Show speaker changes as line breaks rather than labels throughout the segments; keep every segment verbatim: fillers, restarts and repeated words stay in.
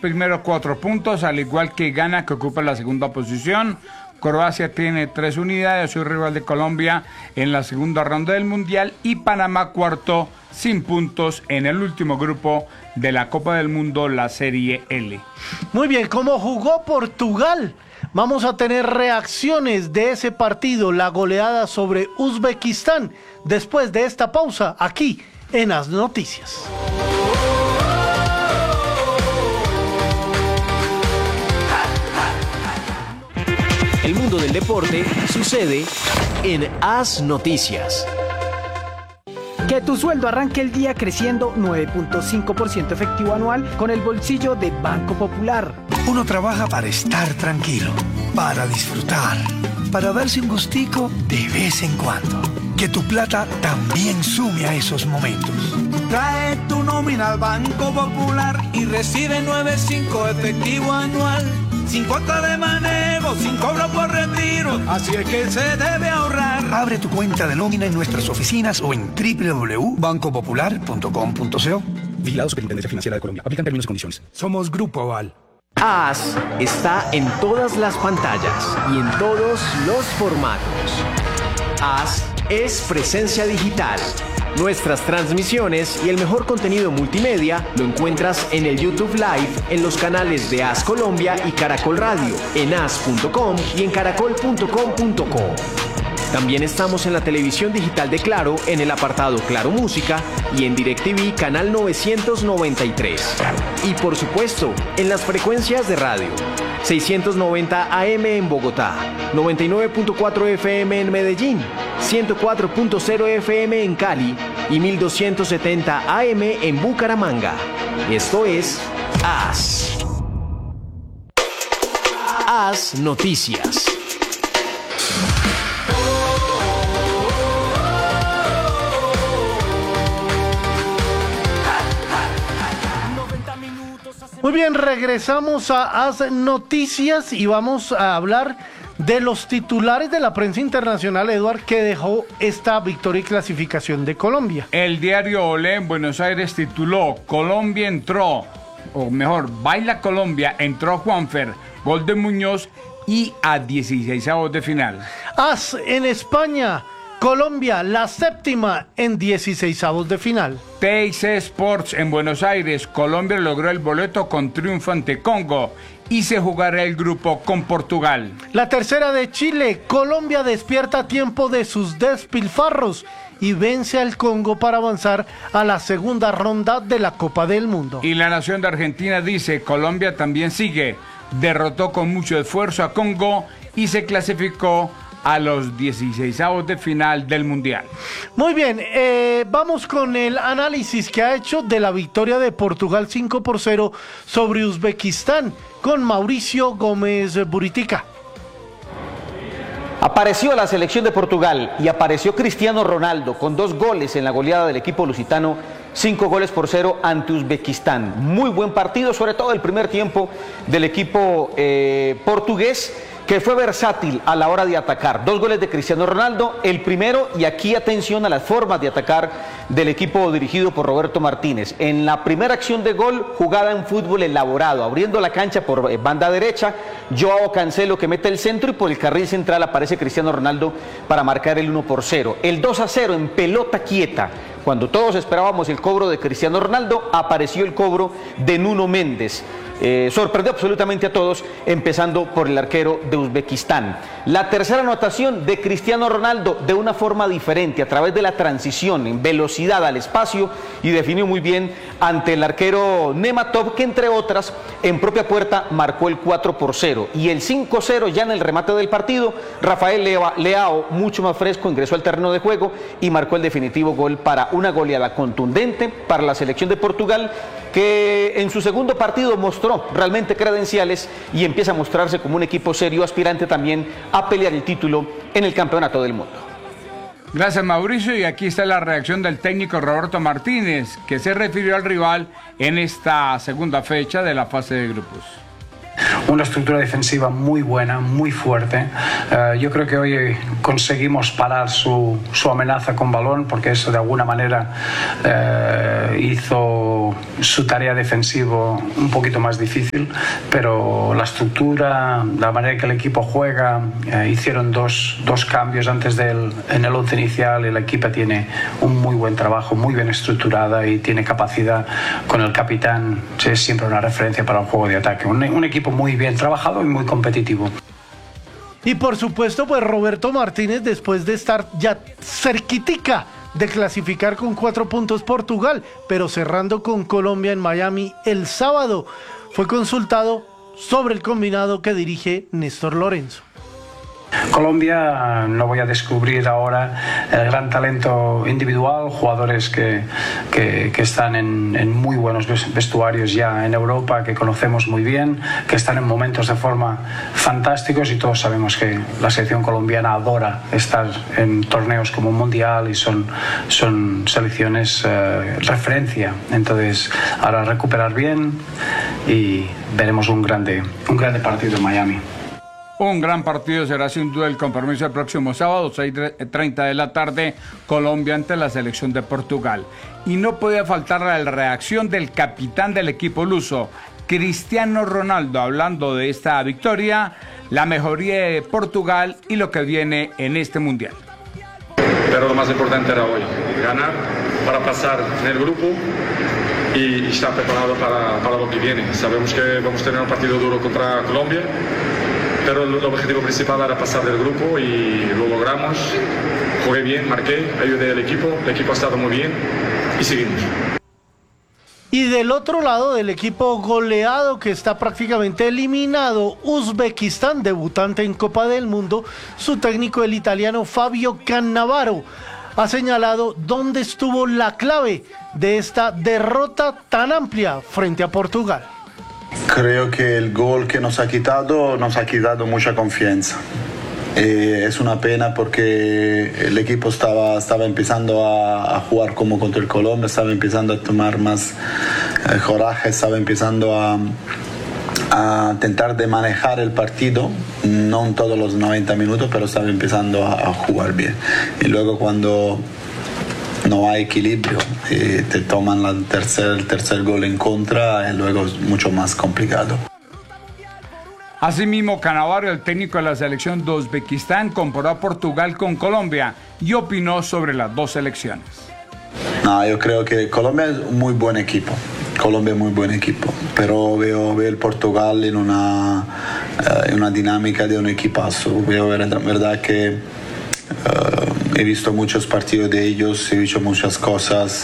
primeros cuatro puntos, al igual que Ghana, que ocupa la segunda posición. Croacia tiene tres unidades, su rival de Colombia en la segunda ronda del Mundial, y Panamá cuarto sin puntos en el último grupo de la Copa del Mundo, la Serie L.
Muy bien, ¿cómo jugó Portugal? Vamos a tener reacciones de ese partido, la goleada sobre Uzbekistán, después de esta pausa aquí en As Noticias.
El mundo del deporte sucede en As Noticias.
Que tu sueldo arranque el día creciendo nueve punto cinco por ciento efectivo anual con el bolsillo de Banco Popular.
Uno trabaja para estar tranquilo, para disfrutar, para darse un gustico de vez en cuando. Que tu plata también sume a esos momentos.
Trae tu nómina al Banco Popular y recibe nueve punto cinco efectivo anual. Sin cuota de manejo, sin cobro por retiro, así es que se debe ahorrar.
Abre tu cuenta de nómina en nuestras oficinas o en doble u doble u doble u punto banco popular punto com punto co.
Vigilado Superintendencia Financiera de Colombia. Aplican términos y condiciones.
Somos Grupo Aval.
As está en todas las pantallas y en todos los formatos. As es presencia digital. Nuestras transmisiones y el mejor contenido multimedia lo encuentras en el YouTube Live, en los canales de As Colombia y Caracol Radio, en as punto com y en caracol punto com punto co. También estamos en la televisión digital de Claro, en el apartado Claro Música y en DirecTV canal novecientos noventa y tres. Y por supuesto, en las frecuencias de radio. seiscientos noventa A M en Bogotá, noventa y nueve punto cuatro F M en Medellín, ciento cuatro punto cero F M en Cali y mil doscientos setenta A M en Bucaramanga. Esto es As. As Noticias.
Muy bien, regresamos a As Noticias y vamos a hablar de los titulares de la prensa internacional, Eduard, que dejó esta victoria y clasificación de Colombia.
El diario Olé en Buenos Aires tituló: Colombia entró, o mejor, baila Colombia, entró Juanfer, gol de Muñoz y a dieciseisavos de final.
As en España, Colombia, la séptima en dieciseisavos de final.
T I C Sports en Buenos Aires, Colombia logró el boleto con triunfo ante Congo y se jugará el grupo con Portugal.
La tercera de Chile, Colombia despierta a tiempo de sus despilfarros y vence al Congo para avanzar a la segunda ronda de la Copa del Mundo.
Y la Nación de Argentina dice: Colombia también sigue, derrotó con mucho esfuerzo a Congo y se clasificó a los dieciseisavos de final del Mundial.
Muy bien, eh, vamos con el análisis que ha hecho de la victoria de Portugal cinco por cero sobre Uzbekistán con Mauricio Gómez Buritica.
Apareció la selección de Portugal y apareció Cristiano Ronaldo con dos goles en la goleada del equipo lusitano, cinco goles por cero ante Uzbekistán. Muy buen partido, sobre todo el primer tiempo del equipo eh, portugués, que fue versátil a la hora de atacar. Dos goles de Cristiano Ronaldo, el primero, y aquí atención a las formas de atacar del equipo dirigido por Roberto Martínez. En la primera acción de gol, jugada en fútbol elaborado, abriendo la cancha por banda derecha, Joao Cancelo que mete el centro y por el carril central aparece Cristiano Ronaldo para marcar el uno por cero. El dos a cero en pelota quieta. Cuando todos esperábamos el cobro de Cristiano Ronaldo, apareció el cobro de Nuno Méndez. Eh, sorprendió absolutamente a todos, empezando por el arquero de Uzbekistán. La tercera anotación de Cristiano Ronaldo de una forma diferente, a través de la transición en velocidad al espacio, y definió muy bien ante el arquero Nematov, que entre otras en propia puerta marcó el cuatro por cero. Y el cinco cero ya en el remate del partido, Rafael Leao, mucho más fresco, ingresó al terreno de juego y marcó el definitivo gol para una goleada contundente para la selección de Portugal, que en su segundo partido mostró realmente credenciales y empieza a mostrarse como un equipo serio, aspirante también a pelear el título en el Campeonato del Mundo.
Gracias, Mauricio, y aquí está la reacción del técnico Roberto Martínez, que se refirió al rival en esta segunda fecha de la fase de grupos.
una estructura defensiva muy buena, muy fuerte. Uh, yo creo que hoy conseguimos parar su, su amenaza con balón, porque eso de alguna manera uh, hizo su tarea defensiva un poquito más difícil, pero la estructura, la manera que el equipo juega, uh, hicieron dos, dos cambios antes del, en el once inicial, y el equipo tiene un muy buen trabajo, muy bien estructurada, y tiene capacidad con el capitán, es siempre una referencia para un juego de ataque. Un, un equipo muy bien trabajado y muy competitivo.
Y por supuesto, pues Roberto Martínez, después de estar ya cerquitica de clasificar con cuatro puntos Portugal, pero cerrando con Colombia en Miami el sábado, fue consultado sobre el combinado que dirige Néstor Lorenzo.
Colombia, no voy a descubrir ahora el gran talento individual, jugadores que, que, que están en, en muy buenos vestuarios ya en Europa, que conocemos muy bien, que están en momentos de forma fantásticos, y todos sabemos que la selección colombiana adora estar en torneos como un Mundial, y son, son selecciones eh, referencia. Entonces, ahora recuperar bien y veremos un grande, un grande partido en Miami.
Un gran partido será sin duda el compromiso el próximo sábado, seis y treinta de la tarde, Colombia ante la selección de Portugal. Y no podía faltar la reacción del capitán del equipo luso, Cristiano Ronaldo, hablando de esta victoria, la mejoría de Portugal y lo que viene en este Mundial.
Pero lo más importante era hoy, ganar para pasar en el grupo y estar preparado para, para lo que viene. Sabemos que vamos a tener un partido duro contra Colombia, pero el objetivo principal era pasar del grupo y lo logramos. Jugué bien, marqué, ayudé al equipo, el equipo ha estado muy bien y seguimos.
Y del otro lado del equipo goleado, que está prácticamente eliminado, Uzbekistán, debutante en Copa del Mundo, su técnico, el italiano Fabio Cannavaro, ha señalado dónde estuvo la clave de esta derrota tan amplia frente a Portugal.
Creo que el gol que nos ha quitado, nos ha quitado mucha confianza. Eh, es una pena porque el equipo estaba, estaba empezando a, a jugar como contra el Colombia, estaba empezando a tomar más eh, coraje, estaba empezando a, a intentar de manejar el partido, no en todos los noventa minutos, pero estaba empezando a, a jugar bien. Y luego cuando no hay equilibrio y te toman la tercer, el tercer gol en contra, y luego es mucho más complicado.
Asimismo, Cannavaro, el técnico de la selección de Uzbekistán, comparó a Portugal con Colombia y opinó sobre las dos selecciones.
No, yo creo que Colombia es un muy buen equipo. Colombia es muy buen equipo, pero veo, veo el Portugal en una, uh, en una dinámica de un equipazo. Veo verdad, verdad que uh, he visto muchos partidos de ellos, he visto muchas cosas.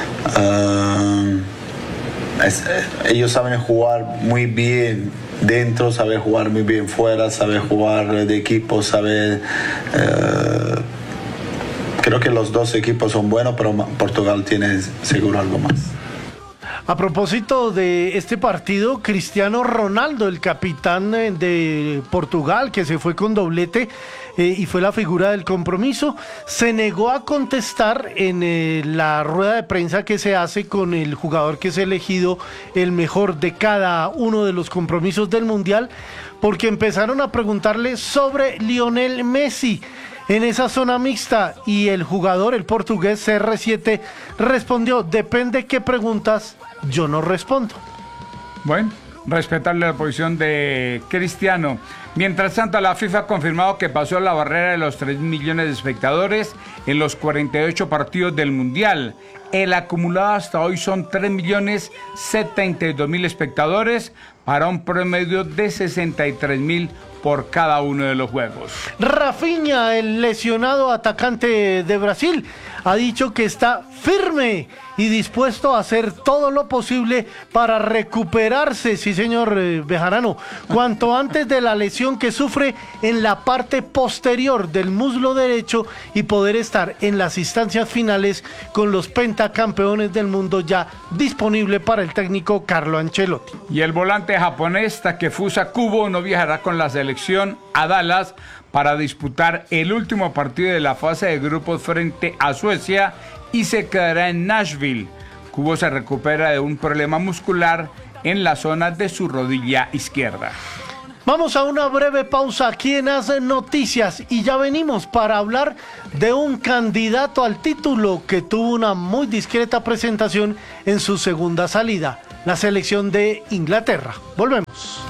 Uh, es, ellos saben jugar muy bien dentro, saben jugar muy bien fuera, saben jugar de equipo, saben... Uh, creo que los dos equipos son buenos, pero Portugal tiene seguro algo más.
A propósito de este partido, Cristiano Ronaldo, el capitán de Portugal, que se fue con doblete eh, y fue la figura del compromiso, se negó a contestar en eh, la rueda de prensa que se hace con el jugador que es elegido el mejor de cada uno de los compromisos del Mundial, porque empezaron a preguntarle sobre Lionel Messi en esa zona mixta, y el jugador, el portugués C R siete, respondió: depende qué preguntas, yo no respondo.
Bueno, respetarle la posición de Cristiano. Mientras tanto, la FIFA ha confirmado que pasó la barrera de los tres millones de espectadores en los cuarenta y ocho partidos del Mundial. El acumulado hasta hoy son tres millones setenta y dos mil espectadores, para un promedio de sesenta y tres mil por cada uno de los juegos.
Rafinha, el lesionado atacante de Brasil, ha dicho que está firme y dispuesto a hacer todo lo posible para recuperarse, sí señor eh, Bejarano, cuanto antes de la lesión que sufre en la parte posterior del muslo derecho, y poder estar en las instancias finales con los pentacampeones del mundo, ya disponible para el técnico Carlo Ancelotti.
Y el volante japonés Takefusa Kubo no viajará con la selección a Dallas para disputar el último partido de la fase de grupos frente a Suecia, y se quedará en Nashville. Kubo se recupera de un problema muscular en la zona de su rodilla izquierda.
Vamos a una breve pausa aquí en As Noticias y ya venimos para hablar de un candidato al título que tuvo una muy discreta presentación en su segunda salida, la selección de Inglaterra. Volvemos.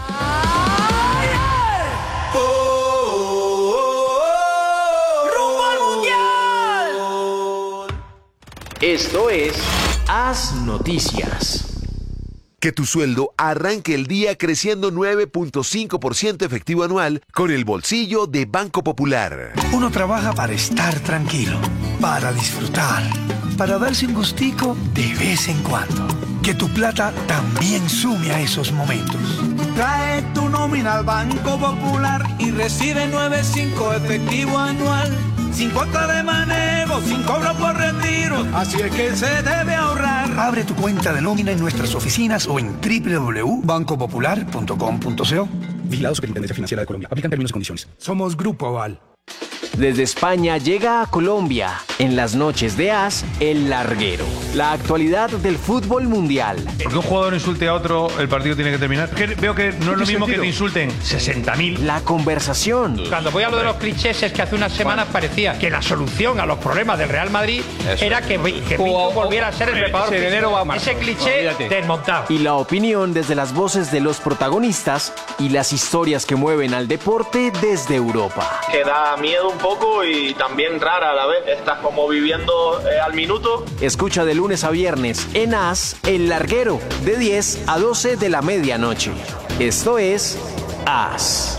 Esto es As Noticias.
Que tu sueldo arranque el día creciendo nueve punto cinco por ciento efectivo anual con el bolsillo de Banco Popular.
Uno trabaja para estar tranquilo, para disfrutar, para darse un gustico de vez en cuando. Que tu plata también sume a esos momentos.
Trae tu nómina al Banco Popular y recibe nueve punto cinco efectivo anual. Sin cuota de manejo, sin cobro por retiro, así es que se debe ahorrar.
Abre tu cuenta de nómina en nuestras oficinas o en doble u doble u doble u punto banco popular punto com punto co.
Vigilado Superintendencia Financiera de Colombia. Aplican términos y condiciones.
Somos Grupo Aval.
Desde España llega a Colombia, en las noches de As, El Larguero. La actualidad del fútbol mundial.
Que un jugador insulte a otro, el partido tiene que terminar. Que veo que no es lo mismo que te insulten sesenta mil.
La conversación.
Cuando voy a lo de los clichés es que hace unas semanas parecía que la solución a los problemas del Real Madrid Eso. era que, que Pinto volviera a ser el preparador.
De enero va a marzo.
Ese cliché Olvídate. desmontado.
Y la opinión desde las voces de los protagonistas y las historias que mueven al deporte desde Europa.
Que da miedo un poco y también rara a la vez. Estás como viviendo eh, al minuto.
Escucha de lunes a viernes en As, El Larguero, de diez a doce de la medianoche. Esto es As.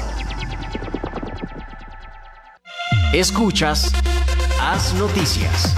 Escuchas As Noticias.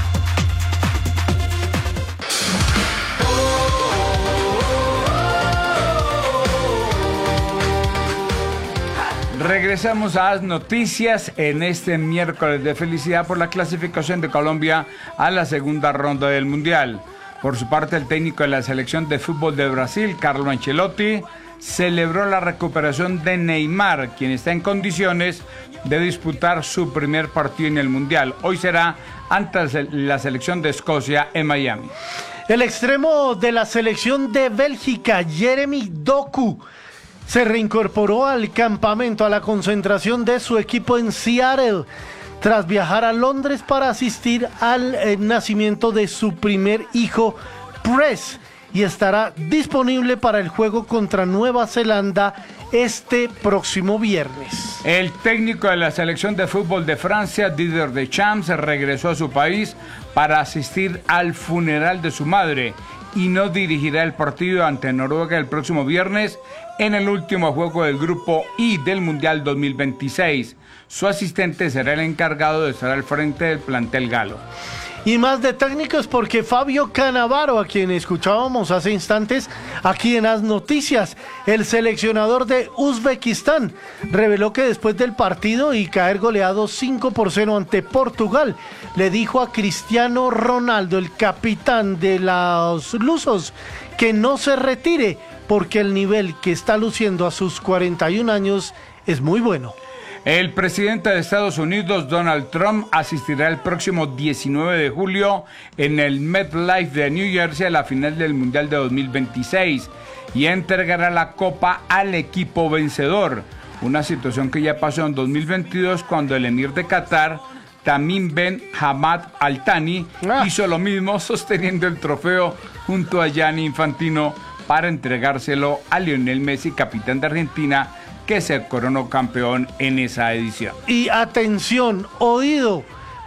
Regresamos a As Noticias en este miércoles de felicidad por la clasificación de Colombia a la segunda ronda del Mundial. Por su parte, el técnico de la selección de fútbol de Brasil, Carlo Ancelotti, celebró la recuperación de Neymar, quien está en condiciones de disputar su primer partido en el Mundial. Hoy será ante la selección de Escocia en Miami.
El extremo de la selección de Bélgica, Jeremy Doku, se reincorporó al campamento, a la concentración de su equipo en Seattle, tras viajar a Londres para asistir al eh, nacimiento de su primer hijo, Press, y estará disponible para el juego contra Nueva Zelanda este próximo viernes.
El técnico de la selección de fútbol de Francia, Didier Deschamps, regresó a su país para asistir al funeral de su madre y no dirigirá el partido ante Noruega el próximo viernes en el último juego del Grupo I del Mundial dos mil veintiséis. Su asistente será el encargado de estar al frente del plantel galo.
Y más de técnicos porque Fabio Cannavaro, a quien escuchábamos hace instantes aquí en As Noticias, el seleccionador de Uzbekistán, reveló que después del partido y caer goleado cinco por cero ante Portugal, le dijo a Cristiano Ronaldo, el capitán de los lusos, que no se retire porque el nivel que está luciendo a sus cuarenta y un años es muy bueno.
El presidente de Estados Unidos, Donald Trump, asistirá el próximo diecinueve de julio en el MetLife de New Jersey a la final del Mundial de dos mil veintiséis y entregará la copa al equipo vencedor. Una situación que ya pasó en dos mil veintidós cuando el emir de Qatar, Tamim Ben Hamad Al Thani, ah. hizo lo mismo sosteniendo el trofeo junto a Gianni Infantino para entregárselo a Lionel Messi, capitán de Argentina, que se coronó campeón en esa edición.
Y atención, oído,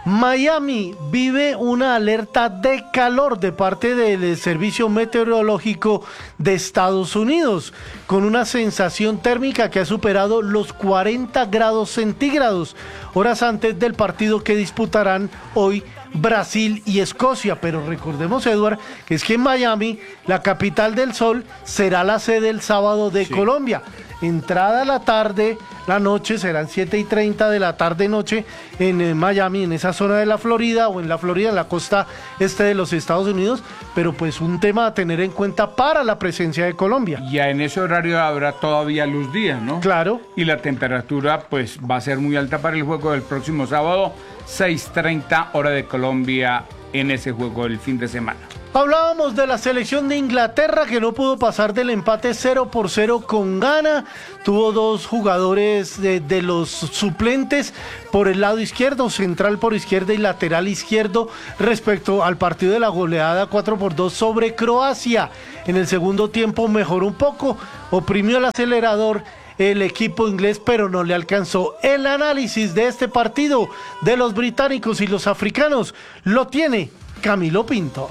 Miami vive una alerta de calor de parte del Servicio Meteorológico de Estados Unidos, con una sensación térmica que ha superado los cuarenta grados centígrados, horas antes del partido que disputarán hoy Brasil y Escocia. Pero recordemos, Eduard, que es que en Miami, la capital del sol, será la sede el sábado de sí. Colombia. Entrada a la tarde, la noche, serán siete y treinta de la tarde-noche en eh, Miami, en esa zona de la Florida, o en la Florida, en la costa este de los Estados Unidos, pero pues un tema a tener en cuenta para la presencia de Colombia.
Ya en ese horario habrá todavía luz día, ¿no?
Claro.
Y la temperatura pues va a ser muy alta para el juego del próximo sábado, seis y treinta hora de Colombia, en ese juego del fin de semana.
Hablábamos de la selección de Inglaterra que no pudo pasar del empate cero por cero con Ghana. Tuvo dos jugadores de, de los suplentes por el lado izquierdo, central por izquierda y lateral izquierdo respecto al partido de la goleada cuatro por dos sobre Croacia. En el segundo tiempo mejoró un poco, oprimió el acelerador el equipo inglés, pero no le alcanzó. El análisis de este partido de los británicos y los africanos lo tiene Camilo Pinto.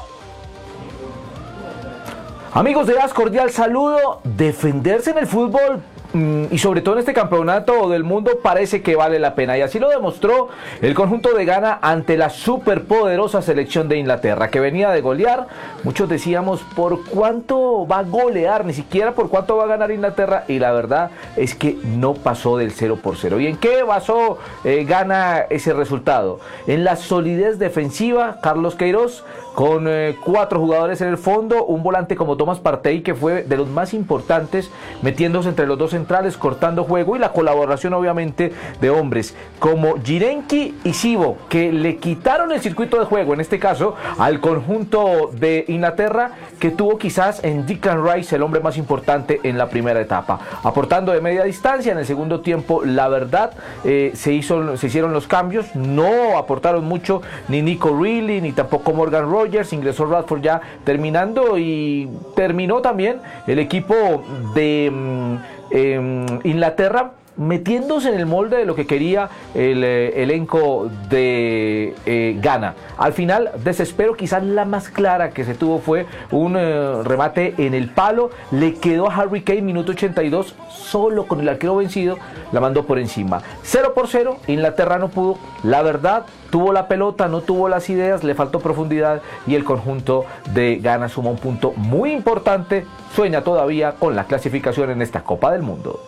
Amigos de As, cordial saludo. Defenderse en el fútbol y sobre todo en este campeonato del mundo parece que vale la pena, y así lo demostró el conjunto de Ghana ante la superpoderosa selección de Inglaterra, que venía de golear. Muchos decíamos por cuánto va a golear, ni siquiera por cuánto va a ganar Inglaterra, y la verdad es que no pasó del cero por cero. ¿Y en qué basó eh, Ghana ese resultado? En la solidez defensiva. Carlos Queiroz con eh, cuatro jugadores en el fondo, un volante como Thomas Partey, que fue de los más importantes, metiéndose entre los dos centrales, cortando juego, y la colaboración obviamente de hombres como Jirenki y Sibo, que le quitaron el circuito de juego, en este caso al conjunto de Inglaterra, que tuvo quizás en Declan Rice el hombre más importante en la primera etapa, aportando de media distancia. En el segundo tiempo, la verdad, eh, se, hizo, se hicieron los cambios, no aportaron mucho ni Nico Reilly, ni tampoco Morgan Rogers. Ingresó Radford ya terminando, y terminó también el equipo de eh, Inglaterra metiéndose en el molde de lo que quería el eh, elenco de eh, Ghana. Al final, desespero, quizás la más clara que se tuvo fue un eh, remate en el palo, le quedó a Harry Kane, minuto ochenta y dos, solo con el arquero vencido, la mandó por encima. cero por cero, Inglaterra no pudo, la verdad, tuvo la pelota, no tuvo las ideas, le faltó profundidad, y el conjunto de Ghana suma un punto muy importante, sueña todavía con la clasificación en esta Copa del Mundo.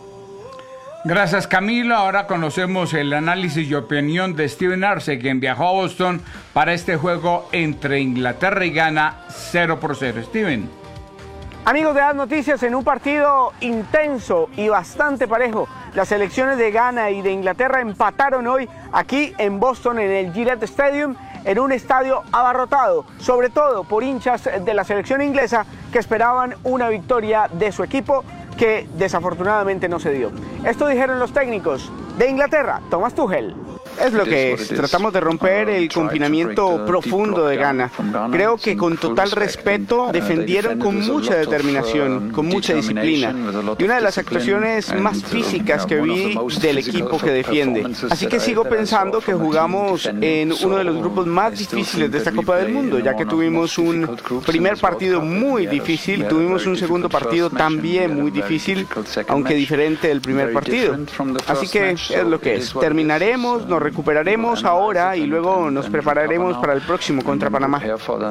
Gracias, Camilo. Ahora conocemos el análisis y opinión de Steven Arce, quien viajó a Boston para este juego entre Inglaterra y Ghana, cero por cero. Steven.
Amigos de As Noticias, en un partido intenso y bastante parejo, las selecciones de Ghana y de Inglaterra empataron hoy aquí en Boston, en el Gillette Stadium, en un estadio abarrotado, sobre todo por hinchas de la selección inglesa que esperaban una victoria de su equipo, que desafortunadamente no se dio. Esto dijeron los técnicos de Inglaterra, Thomas Tuchel. Es lo que es, tratamos de romper el confinamiento profundo de Ghana. Creo que con total respeto defendieron con mucha determinación, con mucha disciplina, y una de las actuaciones más físicas que vi del equipo que defiende. Así que sigo pensando que jugamos en uno de los grupos más difíciles de esta Copa del Mundo, ya que tuvimos un primer partido muy difícil, tuvimos un segundo partido también muy difícil, aunque diferente del primer partido. Así que es lo que es. Terminaremos, nos recuperaremos ahora y luego nos prepararemos para el próximo contra Panamá.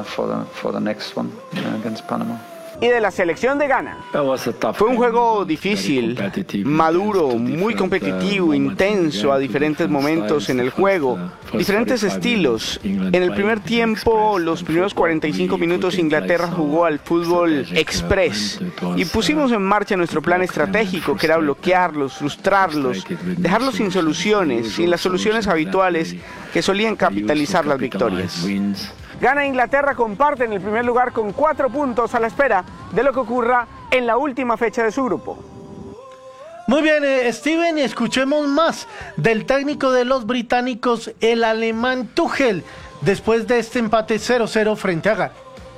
Y de la selección de Ghana. Fue un juego difícil, maduro, muy competitivo, intenso a diferentes momentos en el juego, diferentes estilos. En el primer tiempo, los primeros cuarenta y cinco minutos, Inglaterra jugó al fútbol express y pusimos en marcha nuestro plan estratégico, que era bloquearlos, frustrarlos, dejarlos sin soluciones, sin las soluciones habituales que solían capitalizar las victorias. Ghana e Inglaterra comparten el primer lugar con cuatro puntos, a la espera de lo que ocurra en la última fecha de su grupo.
Muy bien, eh, Steven, escuchemos más del técnico de los británicos, el alemán Tuchel, después de este empate cero cero frente a Ghana.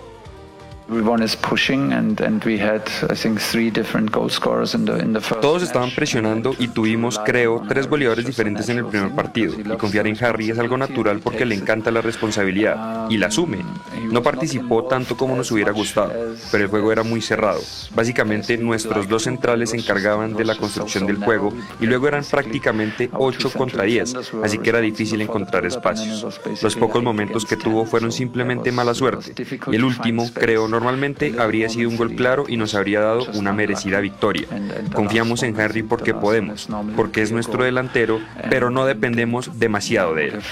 Todos estaban presionando y tuvimos, creo, tres goleadores diferentes en el primer partido. Y confiar en Harry es algo natural porque le encanta la responsabilidad y la asume. No participó tanto como nos hubiera gustado, pero el juego era muy cerrado. Básicamente, nuestros dos centrales se encargaban de la construcción del juego y luego eran prácticamente ocho contra diez, así que era difícil encontrar espacios. Los pocos momentos que tuvo fueron simplemente mala suerte. Y el último, creo, no Normalmente habría sido un gol claro y nos habría dado una merecida victoria. Confiamos en Harry porque podemos, porque es nuestro delantero, pero no dependemos demasiado de él.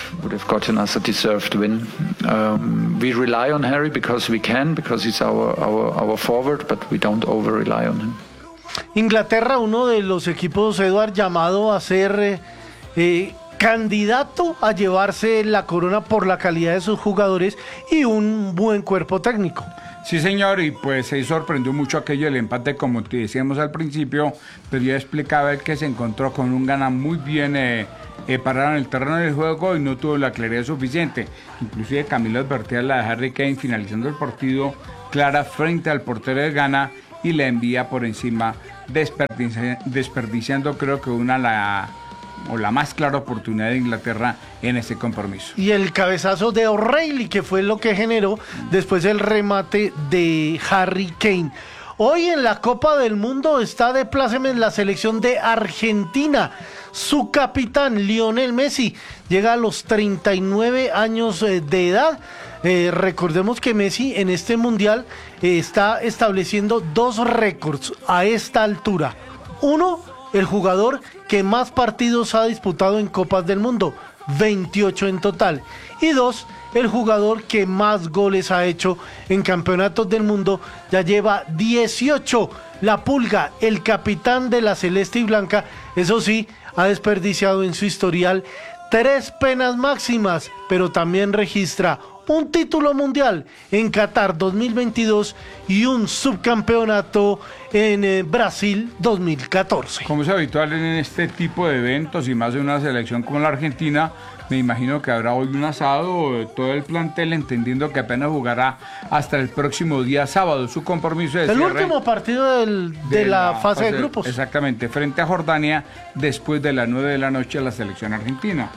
We rely on Harry because we can, because he's our, our, our forward, but we don't over rely on him.
Inglaterra, uno de los equipos, Eduard, llamado a ser eh, eh, candidato a llevarse la corona por la calidad de sus jugadores y un buen cuerpo técnico.
Sí, señor, y pues se sorprendió mucho aquello del empate, como te decíamos al principio, pero ya explicaba él que se encontró con un Ghana muy bien eh, eh, parado en el terreno del juego y no tuvo la claridad suficiente. Inclusive Camilo advertía la de Harry Kane finalizando el partido clara frente al portero de Ghana y la envía por encima, desperdici- desperdiciando creo que una la... o la más clara oportunidad de Inglaterra en ese compromiso.
Y el cabezazo de O'Reilly, que fue lo que generó después el remate de Harry Kane. Hoy en la Copa del Mundo está de pláceme en la selección de Argentina. Su capitán, Lionel Messi, llega a los treinta y nueve años de edad. Eh, recordemos que Messi en este mundial eh, está estableciendo dos récords a esta altura. Uno, el jugador que más partidos ha disputado en Copas del Mundo, veintiocho en total. Y dos, el jugador que más goles ha hecho en campeonatos del mundo, ya lleva dieciocho. La Pulga, el capitán de la Celeste y Blanca, eso sí, ha desperdiciado en su historial tres penas máximas, pero también registra un título mundial en Qatar dos mil veintidós y un subcampeonato en eh, Brasil dos mil catorce.
Como es habitual en este tipo de eventos y más de una selección como la Argentina, me imagino que habrá hoy un asado de todo el plantel, entendiendo que apenas jugará hasta el próximo día sábado su compromiso de
el
cierre
último partido del, de, de la, la fase, fase de grupos.
Exactamente, frente a Jordania, después de las nueve de la noche a la selección argentina.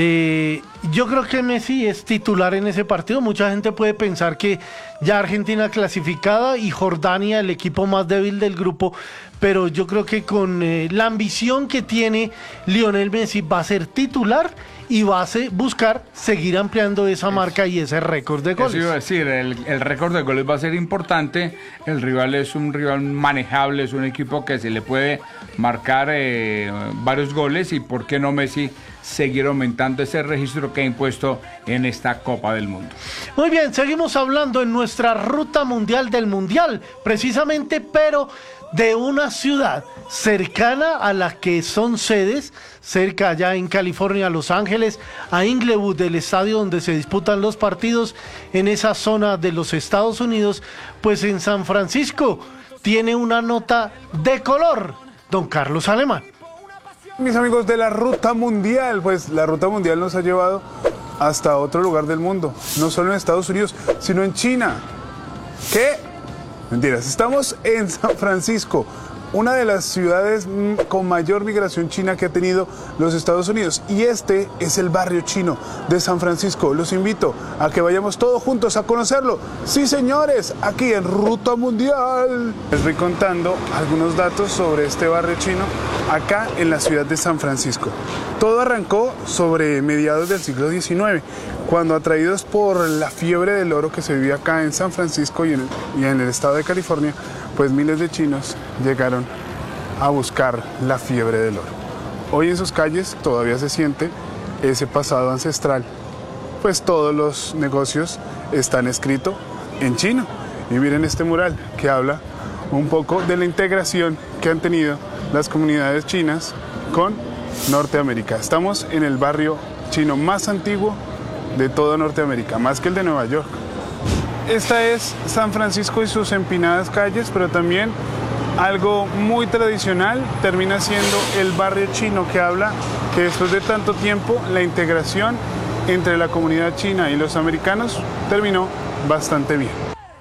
Eh, yo creo que Messi es titular en ese partido. Mucha gente puede pensar que ya Argentina clasificada y Jordania el equipo más débil del grupo, pero yo creo que con eh, la ambición que tiene Lionel Messi va a ser titular y va a se, buscar seguir ampliando esa marca y ese récord de goles.
Eso iba a decir, el, el récord de goles va a ser importante. El rival es un rival manejable, es un equipo que se le puede marcar eh, varios goles y por qué no Messi seguir aumentando ese registro que ha impuesto en esta Copa del Mundo.
Muy bien, seguimos hablando en nuestra ruta mundial del mundial, precisamente, pero de una ciudad cercana a la que son sedes, cerca allá en California, Los Ángeles, a Inglewood, el estadio donde se disputan los partidos en esa zona de los Estados Unidos, pues en San Francisco tiene una nota de color, don Carlos Alemán.
Mis amigos de la Ruta Mundial, pues la Ruta Mundial nos ha llevado hasta otro lugar del mundo, no solo en Estados Unidos, sino en China. ¿Qué? Mentiras, estamos en San Francisco, una de las ciudades con mayor migración china que ha tenido los Estados Unidos. Y este es el barrio chino de San Francisco. Los invito a que vayamos todos juntos a conocerlo. Sí, señores, aquí en Ruta Mundial. Les voy contando algunos datos sobre este barrio chino acá en la ciudad de San Francisco. Todo arrancó sobre mediados del siglo diecinueve, cuando atraídos por la fiebre del oro que se vivía acá en San Francisco y en el, y en el estado de California, pues miles de chinos llegaron a buscar la fiebre del oro. Hoy en sus calles todavía se siente ese pasado ancestral, pues todos los negocios están escritos en chino. Y miren este mural que habla un poco de la integración que han tenido las comunidades chinas con Norteamérica. Estamos en el barrio chino más antiguo de toda Norteamérica, más que el de Nueva York. Esta es San Francisco y sus empinadas calles, pero también algo muy tradicional termina siendo el barrio chino, que habla que después de tanto tiempo la integración entre la comunidad china y los americanos terminó bastante bien.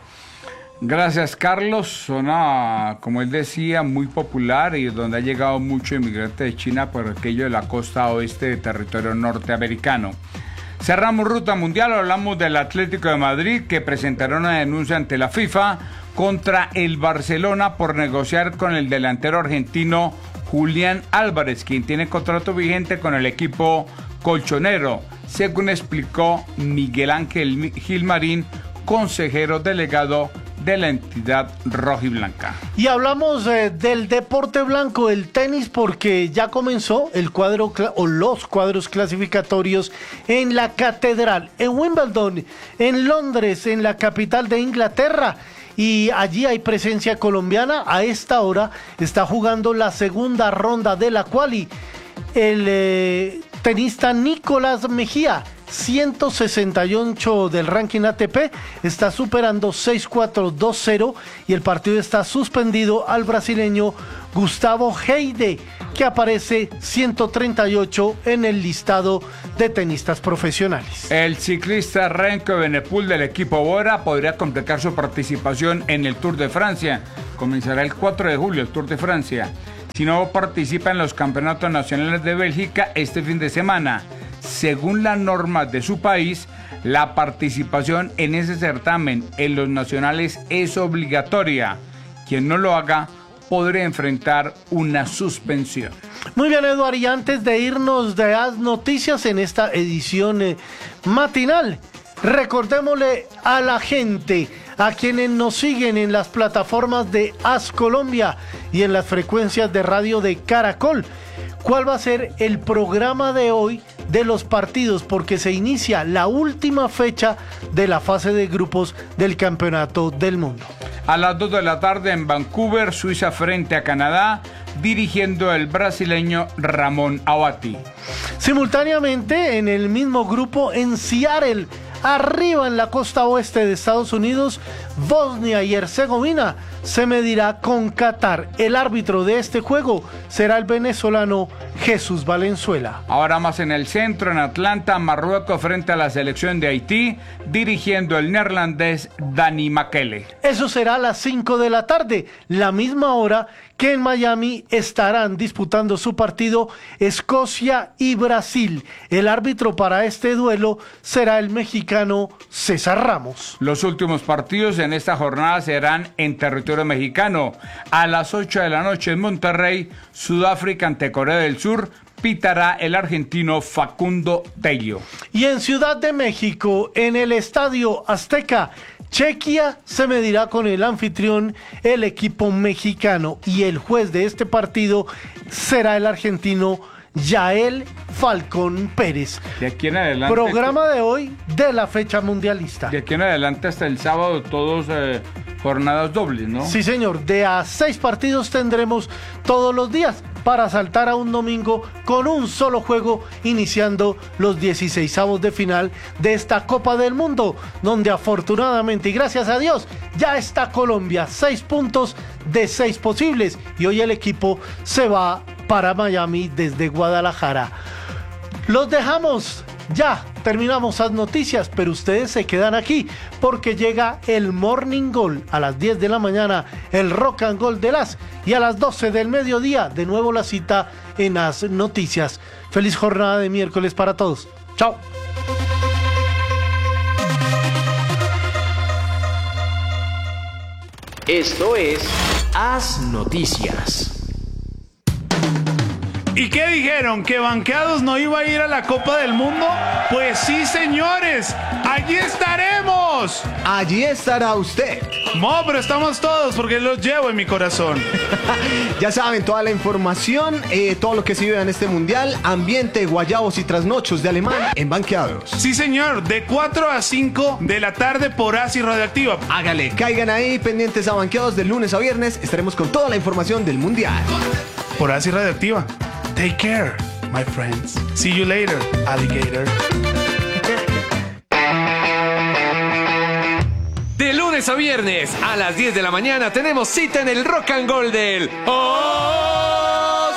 Gracias, Carlos. Zona, como él decía, muy popular y donde ha llegado mucho inmigrante de China por aquello de la costa oeste de territorio norteamericano. Cerramos Ruta Mundial, hablamos del Atlético de Madrid, que presentará una denuncia ante la FIFA contra el Barcelona por negociar con el delantero argentino Julián Álvarez, quien tiene contrato vigente con el equipo colchonero, según explicó Miguel Ángel Gilmarín, consejero delegado de la entidad rojiblanca.
Y hablamos eh, del deporte blanco, el tenis, porque ya comenzó el cuadro o los cuadros clasificatorios en la Catedral, en Wimbledon, en Londres, en la capital de Inglaterra. Y allí hay presencia colombiana. A esta hora está jugando la segunda ronda de la quali. El eh, tenista Nicolás Mejía, ciento sesenta y ocho del ranking A T P, está superando seis cuatro dos cero y el partido está suspendido al brasileño Gustavo Heide, que aparece ciento treinta y ocho en el listado de tenistas profesionales.
El ciclista Renko Benepul del equipo Bora podría complicar su participación en el Tour de Francia. Comenzará el cuatro de julio el Tour de Francia. Si no participa en los campeonatos nacionales de Bélgica este fin de semana. Según las normas de su país, la participación en ese certamen en los nacionales es obligatoria. Quien no lo haga podría enfrentar una suspensión.
Muy bien, Eduardo, y antes de irnos de As Noticias en esta edición eh, matinal, recordémosle a la gente, a quienes nos siguen en las plataformas de As Colombia y en las frecuencias de radio de Caracol, cuál va a ser el programa de hoy de los partidos, porque se inicia la última fecha de la fase de grupos del Campeonato del Mundo.
A las dos de la tarde en Vancouver, Suiza frente a Canadá, dirigiendo el brasileño Ramón Abati.
Simultáneamente, en el mismo grupo, en Seattle, arriba en la costa oeste de Estados Unidos, Bosnia y Herzegovina se medirá con Qatar. El árbitro de este juego será el venezolano Jesús Valenzuela.
Ahora más en el centro, en Atlanta, Marruecos frente a la selección de Haití, dirigiendo el neerlandés Dani Makele.
Eso será a las cinco de la tarde, la misma hora que en Miami estarán disputando su partido Escocia y Brasil. El árbitro para este duelo será el mexicano César Ramos.
Los últimos partidos en esta jornada serán en territorio mexicano. A las ocho de la noche en Monterrey, Sudáfrica ante Corea del Sur, pitará el argentino Facundo Tello.
Y en Ciudad de México, en el Estadio Azteca, Chequia se medirá con el anfitrión, el equipo mexicano, y el juez de este partido será el argentino Yael Falcón Pérez.
De aquí en adelante.
Programa de hoy de la fecha mundialista.
De aquí en adelante hasta el sábado, todos eh, jornadas dobles, ¿no?
Sí, señor. De a seis partidos tendremos todos los días para saltar a un domingo con un solo juego, iniciando los dieciseisavos de final de esta Copa del Mundo, donde afortunadamente y gracias a Dios ya está Colombia, seis puntos de seis posibles, y hoy el equipo se va para Miami desde Guadalajara. Los dejamos, ya terminamos las noticias, pero ustedes se quedan aquí porque llega el Morning Goal a las diez de la mañana, el Rock and Gold de las, y a las doce del mediodía de nuevo la cita en As Noticias. Feliz jornada de miércoles para todos. Chao.
Esto es As Noticias.
¿Y qué dijeron? ¿Que Banqueados no iba a ir a la Copa del Mundo? Pues sí, señores, allí estaremos.
Allí estará usted.
No, pero estamos todos porque los llevo en mi corazón.
Ya saben, toda la información, eh, todo lo que se vive en este mundial, ambiente, guayabos y trasnochos de alemán en Banqueados.
Sí, señor, de cuatro a cinco de la tarde por As y Radioactiva.
Hágale, caigan ahí pendientes a Banqueados de lunes a viernes. Estaremos con toda la información del mundial.
Por As y Radioactiva. Take care, my friends. See you later, alligator.
De lunes a viernes a las diez de la mañana tenemos cita en el Rock and Gold del Os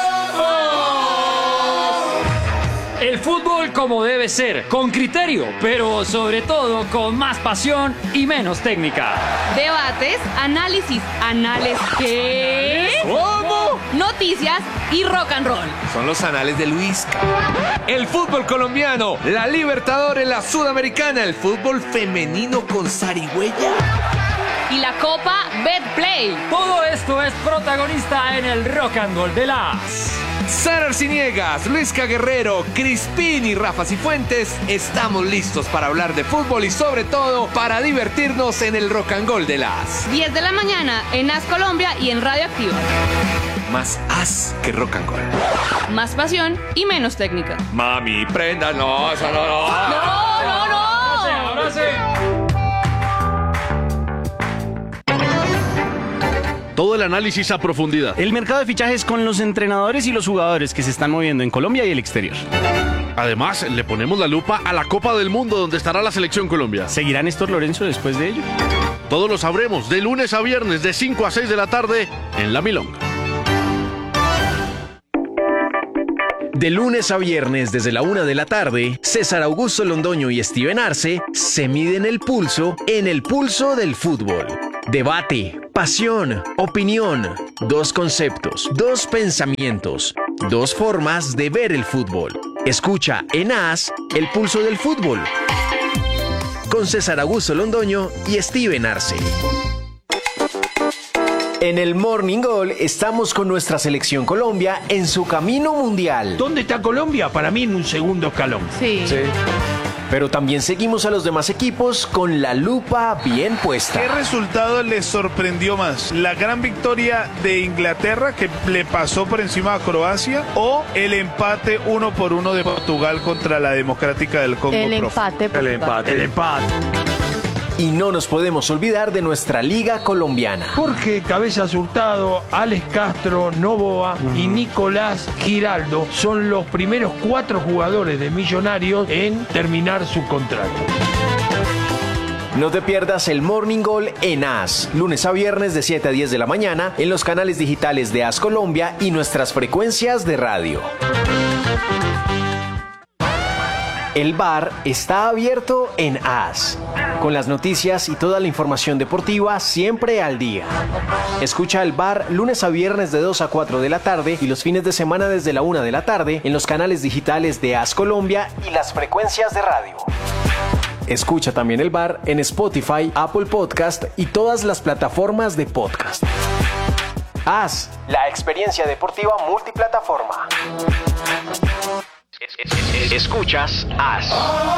El fútbol como debe ser, con criterio, pero sobre todo con más pasión y menos técnica.
Debates, análisis, análisis, ¿qué?
¿Cómo?
Noticias y rock and roll.
Son los anales de Luis. El fútbol colombiano, la Libertadores, la Sudamericana, el fútbol femenino con zarigüeya.
Y la Copa Betplay.
Todo esto es protagonista en el Rock and Roll de las.
Sara Arciniegas, Luisca Guerrero, Crispín y Rafa Cifuentes, estamos listos para hablar de fútbol y sobre todo para divertirnos en el Rock and Roll de las
diez de la mañana en As Colombia y en Radioactiva.
Más As que Rock and Roll.
Más pasión y menos técnica.
Mami, prenda, no, eso no, no.
No, no, no.
Ahora sí, ahora sí.
Todo el análisis a profundidad.
El mercado de fichajes con los entrenadores y los jugadores que se están moviendo en Colombia y el exterior.
Además, le ponemos la lupa a la Copa del Mundo, donde estará la Selección Colombia.
¿Seguirá Néstor Lorenzo después de ello?
Todo lo sabremos de lunes a viernes, de cinco a seis de la tarde, en La Milonga.
De lunes a viernes desde la una de la tarde, César Augusto Londoño y Steven Arce se miden el pulso en el pulso del fútbol. Debate, pasión, opinión, dos conceptos, dos pensamientos, dos formas de ver el fútbol. Escucha en AS el pulso del fútbol con César Augusto Londoño y Steven Arce. En el Morning Goal estamos con nuestra selección Colombia en su camino mundial.
¿Dónde está Colombia? Para mí en un segundo escalón.
Sí.
Sí. Pero también seguimos a los demás equipos con la lupa bien puesta.
¿Qué resultado les sorprendió más? ¿La gran victoria de Inglaterra que le pasó por encima a Croacia o el empate uno por uno de Portugal contra la Democrática del Congo?
El
profe?
empate.
El empate. El empate.
Y no nos podemos olvidar de nuestra liga colombiana.
Jorge Cabezas Hurtado, Alex Castro, Novoa y Nicolás Giraldo son los primeros cuatro jugadores de Millonarios en terminar su contrato.
No te pierdas el Morning Goal en AS, lunes a viernes de siete a diez de la mañana en los canales digitales de AS Colombia y nuestras frecuencias de radio. El bar está abierto en AS, con las noticias y toda la información deportiva siempre al día. Escucha el bar lunes a viernes de dos a cuatro de la tarde y los fines de semana desde la una de la tarde en los canales digitales de AS Colombia y las frecuencias de radio. Escucha también el bar en Spotify, Apple Podcast y todas las plataformas de podcast. AS, la experiencia deportiva multiplataforma. Escuchas AS.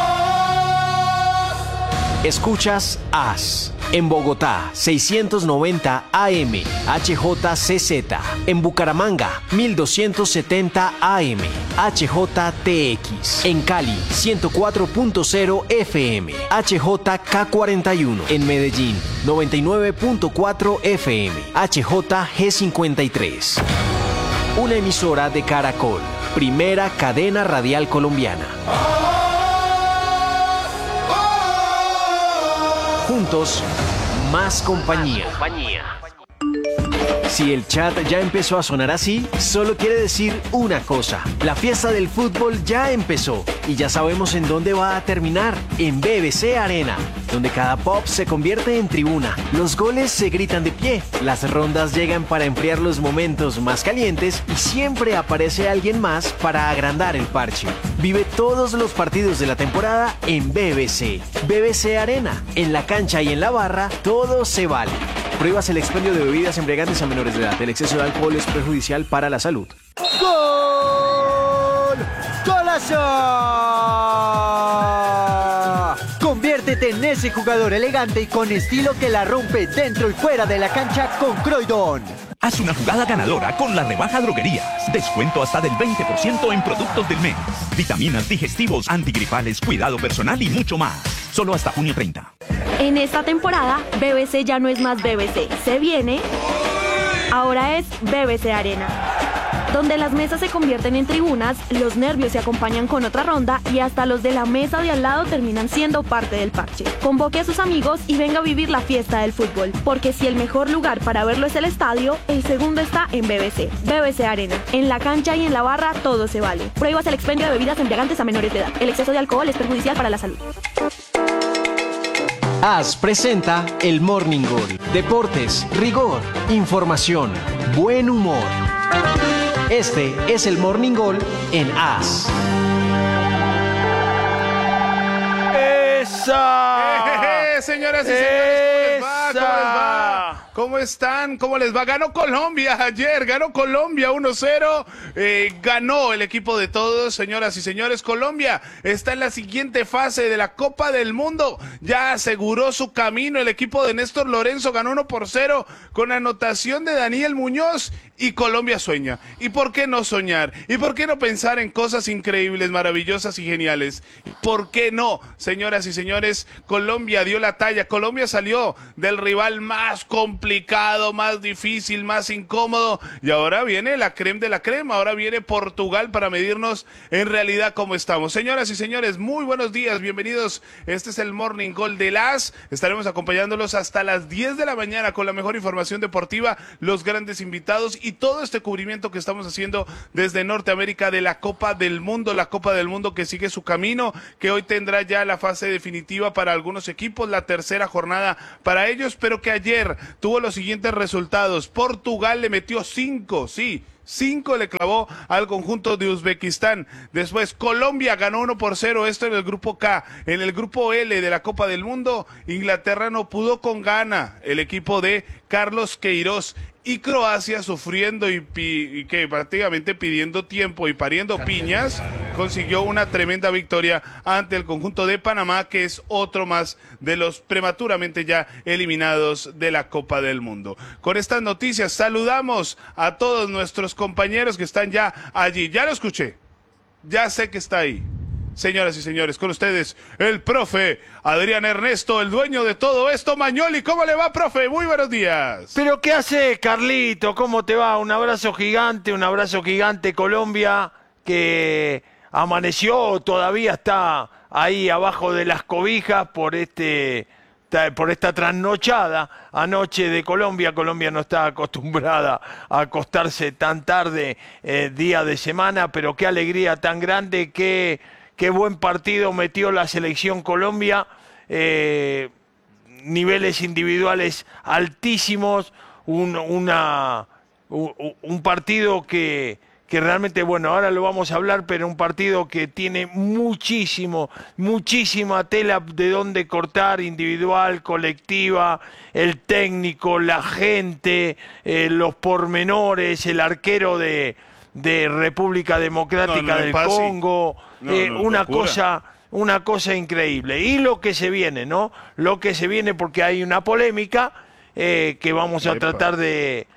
Escuchas AS. En Bogotá, seiscientos noventa A M, H J C Z. En Bucaramanga, mil doscientos setenta A M, H J T X. En Cali, ciento cuatro punto cero F M, H J K cuarenta y uno. En Medellín, noventa y nueve punto cuatro F M, H J G cincuenta y tres. Una emisora de Caracol, primera cadena radial colombiana. Juntos, más compañía. Si el chat ya empezó a sonar así, solo quiere decir una cosa. La fiesta del fútbol ya empezó y ya sabemos en dónde va a terminar, en B B C Arena, donde cada pop se convierte en tribuna. Los goles se gritan de pie, las rondas llegan para enfriar los momentos más calientes y siempre aparece alguien más para agrandar el parche. Vive todos los partidos de la temporada en B B C. B B C Arena, en la cancha y en la barra, todo se vale. Prohíbas el expendio de bebidas embriagantes a menores de edad. El exceso de alcohol es perjudicial para la salud.
¡Gol! ¡Golazo! Conviértete en ese jugador elegante y con estilo que la rompe dentro y fuera de la cancha con Croydon.
Haz una jugada ganadora con la rebaja Droguerías. Descuento hasta del veinte por ciento en productos del mes. Vitaminas, digestivos, antigripales, cuidado personal y mucho más. Solo hasta junio treinta.
En esta temporada, B B C ya no es más B B C. Se viene, ahora es B B C Arena, donde las mesas se convierten en tribunas, los nervios se acompañan con otra ronda y hasta los de la mesa de al lado terminan siendo parte del parche. Convoque a sus amigos y venga a vivir la fiesta del fútbol, porque si el mejor lugar para verlo es el estadio, el segundo está en B B C. B B C Arena. En la cancha y en la barra todo se vale. Prohíbas el expendio de bebidas embriagantes a menores de edad. El exceso de alcohol es perjudicial para la salud.
AS presenta el Morning Goal. Deportes, rigor, información, buen humor. Este es el Morning Goal en AS.
¡Esa! Eh, señoras y señores, ¿cómo les va? ¿Cómo les va? ¿Cómo están? ¿Cómo les va? Ganó Colombia ayer, ganó Colombia uno cero, eh, ganó el equipo de todos, señoras y señores. Colombia está en la siguiente fase de la Copa del Mundo, ya aseguró su camino. El equipo de Néstor Lorenzo ganó uno por cero con anotación de Daniel Muñoz
Y Colombia sueña. ¿Y por qué no soñar? ¿Y por qué no pensar en cosas increíbles, maravillosas y geniales? ¿Por qué no? Señoras y señores, Colombia dio la talla. Colombia salió del rival más complicado, más difícil, más incómodo. Y ahora viene la crema de la crema. Ahora viene Portugal para medirnos en realidad cómo estamos. Señoras y señores, muy buenos días. Bienvenidos. Este es el Morning Call de las. Estaremos acompañándolos hasta las diez de la mañana con la mejor información deportiva, los grandes invitados y todo este cubrimiento que estamos haciendo desde Norteamérica de la Copa del Mundo, la Copa del Mundo que sigue su camino, que hoy tendrá ya la fase definitiva para algunos equipos, la tercera jornada para ellos, pero que ayer tuvo los siguientes resultados. Portugal le metió cinco, sí, Cinco le clavó al conjunto de Uzbekistán. Después Colombia ganó uno por cero, esto en el grupo K. En el grupo L de la Copa del Mundo, Inglaterra no pudo con Ghana, el equipo de Carlos Queiroz. Y Croacia sufriendo y, pi y que prácticamente pidiendo tiempo y pariendo piñas, consiguió una tremenda victoria ante el conjunto de Panamá, que es otro más de los prematuramente ya eliminados de la Copa del Mundo. Con estas noticias saludamos a todos nuestros compañeros que están ya allí. Ya lo escuché, ya sé que está ahí. Señoras y señores, con ustedes, el profe Adrián Ernesto, el dueño de todo esto, Mañoli. ¿Cómo le va, profe? Muy buenos días.
¿Pero qué hace, Carlito? ¿Cómo te va? Un abrazo gigante, un abrazo gigante, Colombia, que amaneció, todavía está ahí abajo de las cobijas por este... por esta trasnochada anoche de Colombia. Colombia no está acostumbrada a acostarse tan tarde, eh, día de semana, pero qué alegría tan grande, qué, qué buen partido metió la selección Colombia, eh, niveles individuales altísimos, un, una, un, un partido que... que realmente, bueno, ahora lo vamos a hablar, pero un partido que tiene muchísimo, muchísima tela de dónde cortar, individual, colectiva, el técnico, la gente, eh, los pormenores, el arquero de, de República Democrática no, no, del Pasi. Congo, no, eh, no, una locura. cosa... una cosa increíble. Y lo que se viene, ¿no? Lo que se viene, porque hay una polémica eh, que vamos a Epa. tratar de...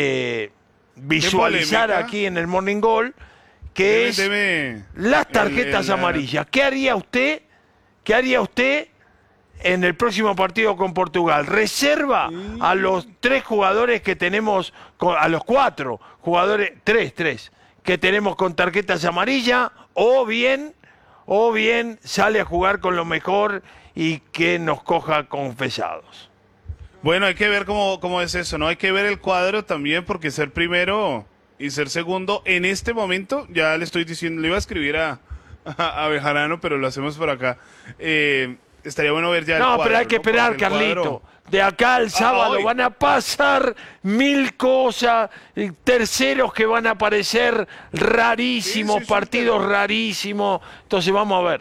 de visualizar aquí en el Morning Call, que deme, es deme las tarjetas el, el, amarillas. ¿Qué haría usted? ¿Qué haría usted en el próximo partido con Portugal? ¿Reserva sí. a los tres jugadores que tenemos, a los cuatro jugadores, tres, tres, que tenemos con tarjetas amarillas, o bien, o bien sale a jugar con lo mejor y que nos coja confesados?
Bueno, hay que ver cómo, cómo es eso, ¿no? Hay que ver el cuadro también, porque ser primero y ser segundo en este momento, ya le estoy diciendo, le iba a escribir a, a, a Bejarano, pero lo hacemos por acá. Eh, estaría bueno ver ya el
no,
cuadro. No,
pero hay que
¿no?
esperar,
Porque
Carlito. De acá al sábado ah, van a pasar mil cosas, terceros que van a aparecer rarísimos, sí, sí, partidos sí, rarísimos. Entonces vamos a ver.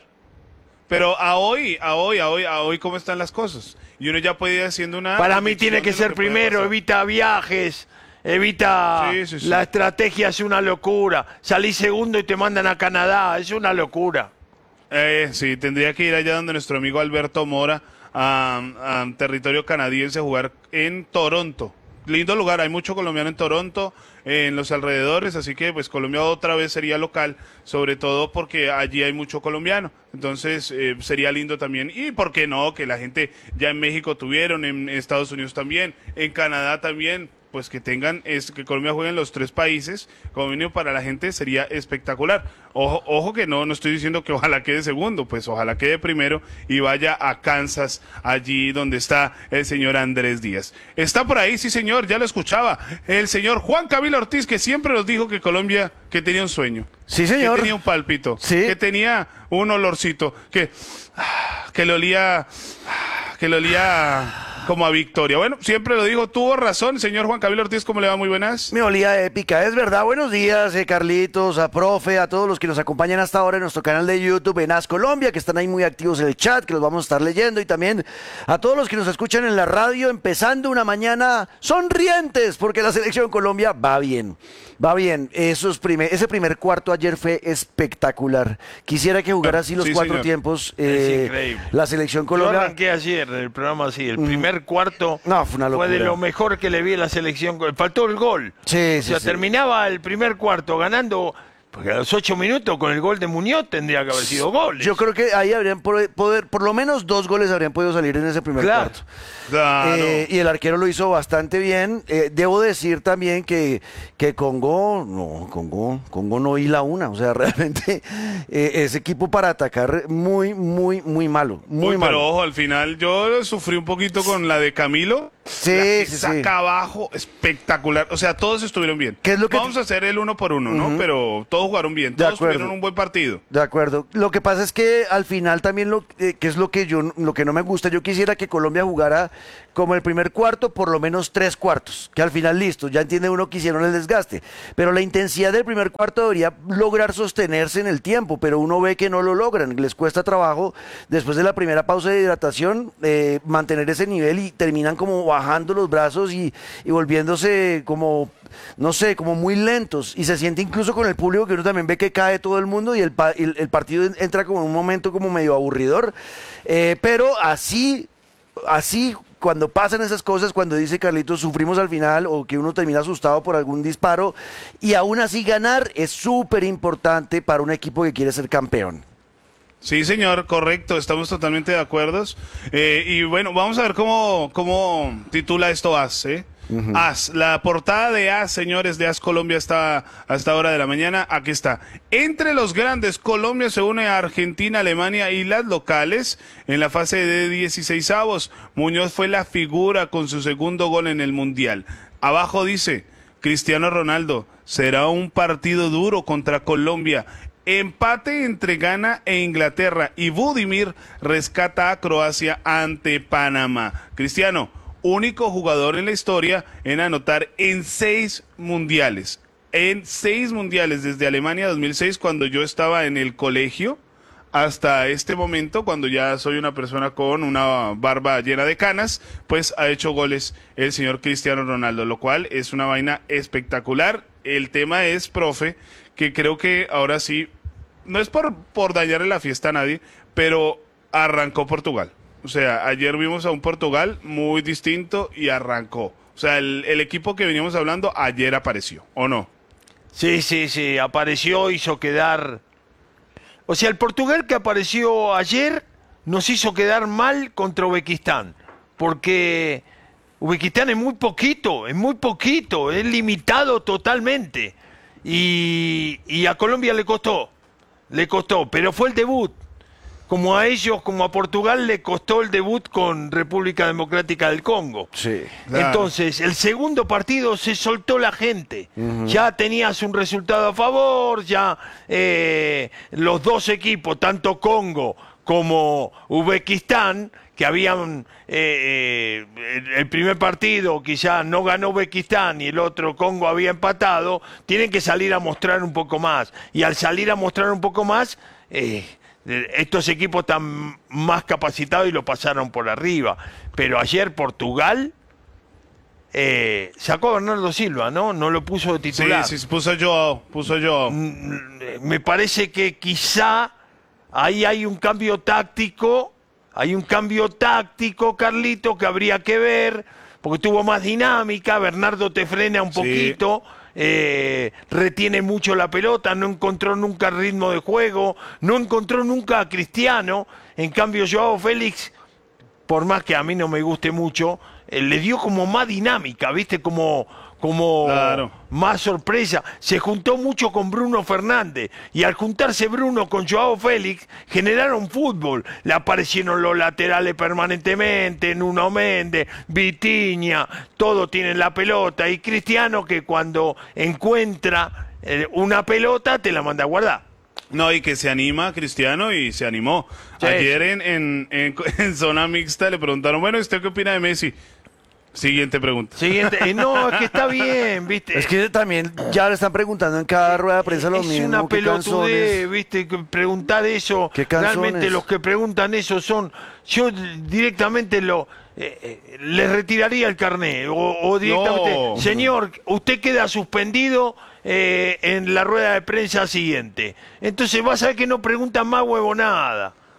Pero a hoy, a hoy, a hoy, a hoy, ¿cómo están las cosas? Y uno ya puede ir haciendo una...
Para mí tiene que ser que primero, evita viajes, evita... Sí, sí, sí. La estrategia es una locura. Salís segundo y te mandan a Canadá, es una locura.
Eh, sí, tendría que ir allá donde nuestro amigo Alberto Mora, a, a territorio canadiense, a jugar en Toronto. Lindo lugar, hay mucho colombiano en Toronto, en los alrededores, así que pues Colombia otra vez sería local, sobre todo porque allí hay mucho colombiano, entonces eh, sería lindo también. Y por qué no, que la gente ya en México tuvieron, en Estados Unidos también, en Canadá también, pues que tengan, es, que Colombia juegue en los tres países, como mínimo para la gente sería espectacular. Ojo, ojo que no, no estoy diciendo que ojalá quede segundo, pues ojalá quede primero y vaya a Kansas, allí donde está el señor Andrés Díaz. Está por ahí, sí señor, ya lo escuchaba, el señor Juan Camilo Ortiz, que siempre nos dijo que Colombia, que tenía un sueño.
Sí señor.
Que tenía un palpito,
sí.
Que tenía un olorcito, que, que le olía, que le olía... como a victoria. Bueno, siempre lo digo, tuvo razón, señor Juan Camilo Ortiz, ¿cómo le va? Muy buenas.
Me olía épica, es verdad. Buenos días, eh, Carlitos, a profe, a todos los que nos acompañan hasta ahora en nuestro canal de YouTube, en As Colombia, que están ahí muy activos en el chat, que los vamos a estar leyendo, y también a todos los que nos escuchan en la radio, empezando una mañana sonrientes, porque la selección Colombia va bien. Va bien, esos primer, ese primer cuarto ayer fue espectacular. Quisiera que jugara así los sí, cuatro señor. tiempos. Eh,
es increíble.
La selección Colombia.
Yo arranqué ayer el programa así, el primer primer cuarto
no, fue, una
fue de lo mejor que le vi a la selección. Faltó el gol.
Sí,
o
sí,
sea,
sí.
terminaba el primer cuarto ganando, porque a los ocho minutos con el gol de Muñoz tendría que haber sido goles.
Yo creo que ahí habrían poder, poder, por lo menos dos goles habrían podido salir en ese primer
Claro.
cuarto.
Claro.
Eh, y el arquero lo hizo bastante bien. Eh, debo decir también que, que Congo, no, Congo, Congo no hila una. O sea, realmente eh, ese equipo para atacar muy, muy, muy malo. Muy
Uy,
malo.
pero ojo, al final yo sufrí un poquito con la de Camilo.
Sí,
la que
sí,
saca
sí.
abajo, espectacular. O sea, todos estuvieron bien.
¿Qué es lo que
Vamos a hacer el uno por uno, ¿no?
Ujú.
Pero todos jugaron bien,
De
todos
acuerdo.
tuvieron un buen partido.
De acuerdo. Lo que pasa es que al final también lo eh, que es lo que yo lo que no me gusta, yo quisiera que Colombia jugara como el primer cuarto, por lo menos tres cuartos, que al final listo, ya entiende uno que hicieron el desgaste, pero la intensidad del primer cuarto debería lograr sostenerse en el tiempo, pero uno ve que no lo logran, les cuesta trabajo después de la primera pausa de hidratación eh, mantener ese nivel y terminan como bajando los brazos y, y volviéndose como no sé, como muy lentos, y se siente incluso con el público que uno también ve que cae todo el mundo y el, pa- el, el partido entra como en un momento como medio aburridor, eh, pero así, así cuando pasan esas cosas, cuando dice Carlitos, sufrimos al final o que uno termina asustado por algún disparo y aún así ganar es súper importante para un equipo que quiere ser campeón.
Sí, señor, correcto, estamos totalmente de acuerdo. Eh, y bueno, vamos a ver cómo, cómo titula esto A S, ¿eh? Uh-huh. A S, la portada de A S, señores, de A S Colombia está a esta hora de la mañana. Aquí está. Entre los grandes, Colombia se une a Argentina, Alemania y las locales en la fase de dieciseisavos. Muñoz fue la figura con su segundo gol en el Mundial. Abajo dice, Cristiano Ronaldo, será un partido duro contra Colombia. Empate entre Ghana e Inglaterra y Budimir rescata a Croacia ante Panamá. Cristiano, único jugador en la historia en anotar en seis mundiales. En seis mundiales, desde Alemania dos mil seis, cuando yo estaba en el colegio, hasta este momento, cuando ya soy una persona con una barba llena de canas, pues ha hecho goles el señor Cristiano Ronaldo, lo cual es una vaina espectacular. El tema es, profe, que creo que ahora sí, no es por, por dañarle la fiesta a nadie, pero arrancó Portugal. O sea, ayer vimos a un Portugal muy distinto y arrancó. O sea, el, el equipo que veníamos hablando ayer apareció, ¿o no?
Sí, sí, sí, apareció, hizo quedar... O sea, el Portugal que apareció ayer nos hizo quedar mal contra Uzbekistán, porque Uzbekistán es muy poquito, es muy poquito, es limitado totalmente. Y, y a Colombia le costó, le costó, pero fue el debut. Como a ellos, como a Portugal, le costó el debut con República Democrática del Congo.
Sí,
claro.
Entonces, el segundo partido se soltó la gente.
Uh-huh.
Ya tenías un resultado a favor, ya eh, los dos equipos, tanto Congo como Uzbekistán, que habían eh, eh, el primer partido quizá no ganó Uzbekistán y el otro Congo había empatado, tienen que salir a mostrar un poco más. Y al salir a mostrar un poco más... Eh, estos equipos están más capacitados y lo pasaron por arriba. Pero ayer Portugal eh, sacó a Bernardo Silva, ¿no? No lo puso de titular.
Sí, sí, puso yo, puso yo.
Me parece que quizá ahí hay un cambio táctico, hay un cambio táctico, Carlito, que habría que ver, porque tuvo más dinámica, Bernardo te frena un poquito. Sí. Eh, retiene mucho la pelota, no encontró nunca ritmo de juego, no encontró nunca a Cristiano. En cambio Joao Félix, por más que a mí no me guste mucho, eh, le dio como más dinámica, ¿viste? Como, como
claro.
Más sorpresa. Se juntó mucho con Bruno Fernández y al juntarse Bruno con Joao Félix generaron fútbol. Le aparecieron los laterales permanentemente, Nuno Méndez, Vitinha, todos tienen la pelota y Cristiano que cuando encuentra eh, una pelota te la manda a guardar.
No, y que se anima Cristiano y se animó. Sí. Ayer en, en, en, en zona mixta le preguntaron, bueno, ¿usted qué opina de Messi? Siguiente pregunta.
Siguiente. Eh, no, es que está bien, ¿viste?
Es que también ya le están preguntando en cada rueda de prensa lo
es
mismo.
Es una pelotudez, ¿viste? Preguntar eso.
¿Qué
realmente los que preguntan eso son... Yo directamente lo... Eh, eh, les retiraría el carné. O, o directamente... No. Señor, usted queda suspendido eh, en la rueda de prensa siguiente. Entonces vas a ver que no preguntan más huevonada.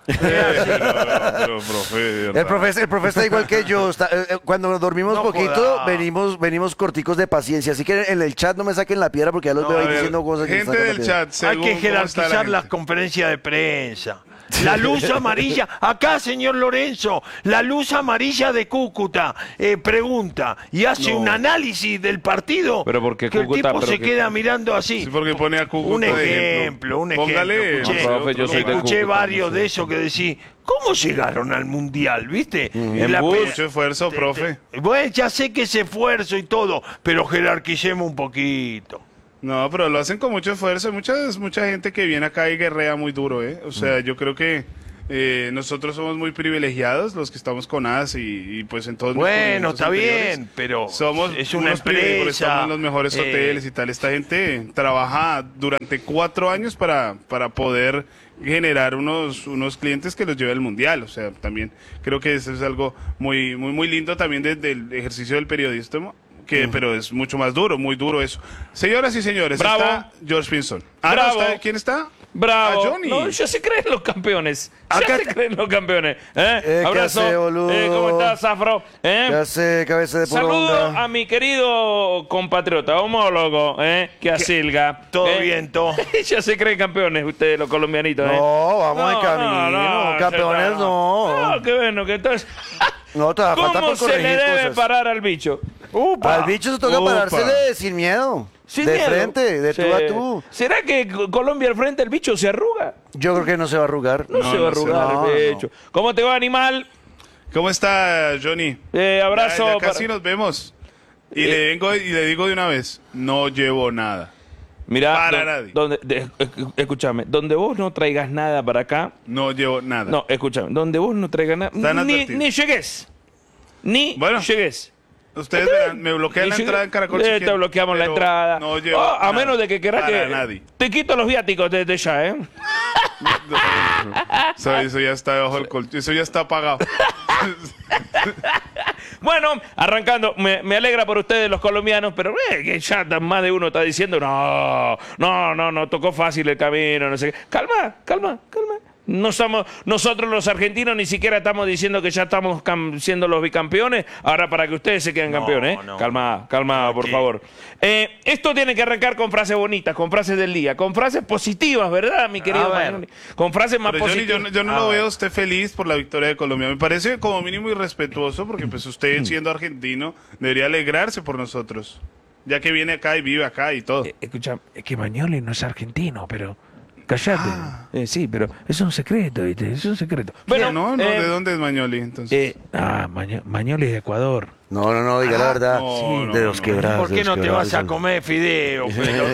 Pero, profe, de
El
verdad.
profe, el profe está igual que yo. está- eh, eh, cuando dormimos
No
poquito,
joda.
venimos, venimos corticos de paciencia. Así que en el chat no me saquen la piedra porque ya los
No,
veo
a
ahí
ver,
diciendo cosas que me
gente
sacan la
del
piedra.
chat,
Hay
según
que
cómo está la
jerarquizar
gente.
las conferencias de prensa. La luz amarilla, acá señor Lorenzo, la luz amarilla de Cúcuta eh, pregunta y hace
No.
un análisis del partido.
Pero ¿por qué
que el
Cúcuta?
tipo
Pero
se
que-
queda mirando así.
Sí, porque pone a Cúcuta
Un
de
ejemplo, un ejemplo.
Póngale.
Escuché,
No, profe, yo soy de
escuché
Cúcuta,
varios
no sé.
de esos que decís, ¿cómo llegaron al mundial? ¿Viste?
En
La
bus.
pe-
Mucho esfuerzo, profe.
Bueno, ya sé que es esfuerzo y todo, pero jerarquicemos un poquito.
No, pero lo hacen con mucho esfuerzo. Hay mucha, mucha gente que viene acá y guerrea muy duro, ¿eh? O sea, yo creo que eh, nosotros somos muy privilegiados, los que estamos con A S y, y pues en todos mis
Bueno,
movimientos
está
anteriores,
bien, pero
somos
es una
unos privilegiados,
empresa,
estamos en los mejores
eh,
hoteles y tal. Esta gente trabaja durante cuatro años para, para poder generar unos, unos clientes que los lleve al mundial. O sea, también creo que eso es algo muy, muy, muy lindo también desde el ejercicio del periodismo. Que, pero es mucho más duro, muy duro eso. Señoras y señores,
Bravo.
está George Pinson. Ah, no,
Bravo.
está- ¿quién está?
Bravo.
Ah, Johnny.
No, ya se creen los campeones. Ya
Acá
se
te-
creen los campeones. ¿Eh?
Eh, ¿qué
Abrazo.
hace, boludo?
Eh, ¿Cómo estás, Zafro? ¿Eh?
Ya sé, cabeza de
Saludo
poronga.
a mi querido compatriota, homólogo, ¿eh? que asilga.
Todo
¿eh?
bien, todo.
Ya se creen campeones ustedes, los colombianitos. ¿eh?
No, vamos en camino.
no,
Campeones no.
No, qué bueno, que entonces...
No, te va a faltar
¿Cómo
por
se le
corregir
debe
cosas.
parar al bicho? Upa.
Al bicho se toca
Upa.
parársele sin miedo.
Sin
de
miedo.
frente, de
Sí.
tú a tú.
¿Será que Co- Colombia al frente el bicho se arruga?
Yo creo que no se va a arrugar.
No, se va a arrugar
no,
el
no.
bicho. ¿Cómo te va, animal?
¿Cómo está, Johnny?
Eh, abrazo.
Ya, ya casi
para-
nos vemos. Y
Eh.
le vengo y le digo de una vez, no llevo nada.
Mirá,
Para
don-
nadie.
donde, de- esc- escúchame, donde vos no traigas nada para acá,
No llevo nada.
no, escúchame, donde vos no traigas nada,
Están
ni,
advertidos.
ni llegues, ni
Bueno.
llegues.
Ustedes verán, me bloquean
Ni
la
llegues.
entrada en Caracol.
Eh,
si
te
quieren,
bloqueamos la
pero
entrada.
No llevo
Oh, a
nada.
menos de que querrás
Para
que
nadie.
te quito los viáticos desde ya, ¿eh?
Eso, eso ya está debajo del colchón. Eso ya está pagado.
Bueno, arrancando, me, me alegra por ustedes los colombianos, pero eh, que ya tan- más de uno está diciendo, no, no, no, no, tocó fácil el camino, no sé qué. Calma, calma, calma. No somos, nosotros los argentinos ni siquiera estamos diciendo que ya estamos cam- siendo los bicampeones, ahora para que ustedes se queden
No,
campeones, ¿eh?
no.
Calma, calma, por
Aquí.
favor. Eh, esto tiene que arrancar con frases bonitas, con frases del día, con frases positivas, ¿verdad, mi querido
ver.
Magnoli? Con frases más
Pero Johnny, yo,
positivas.
no- yo no
A
lo
ver.
veo a usted feliz por la victoria de Colombia. Me parece como mínimo irrespetuoso porque pues
Mm.
usted siendo argentino debería alegrarse por nosotros. Ya que viene acá y vive acá y todo.
Eh, escucha, es que Magnoli no es argentino, pero... Callate. Eh, sí, pero es un secreto, ¿viste? Es un secreto.
Bueno, no, no,
eh,
¿de dónde es Mañoli entonces?
eh, ah, Maño- Mañoli es de Ecuador.
No, no, no, diga la verdad.
no,
Sí,
no,
de los
no.
quebrados.
¿Por
de
qué
los
no te
quebrados,
vas a
son-
comer fideo?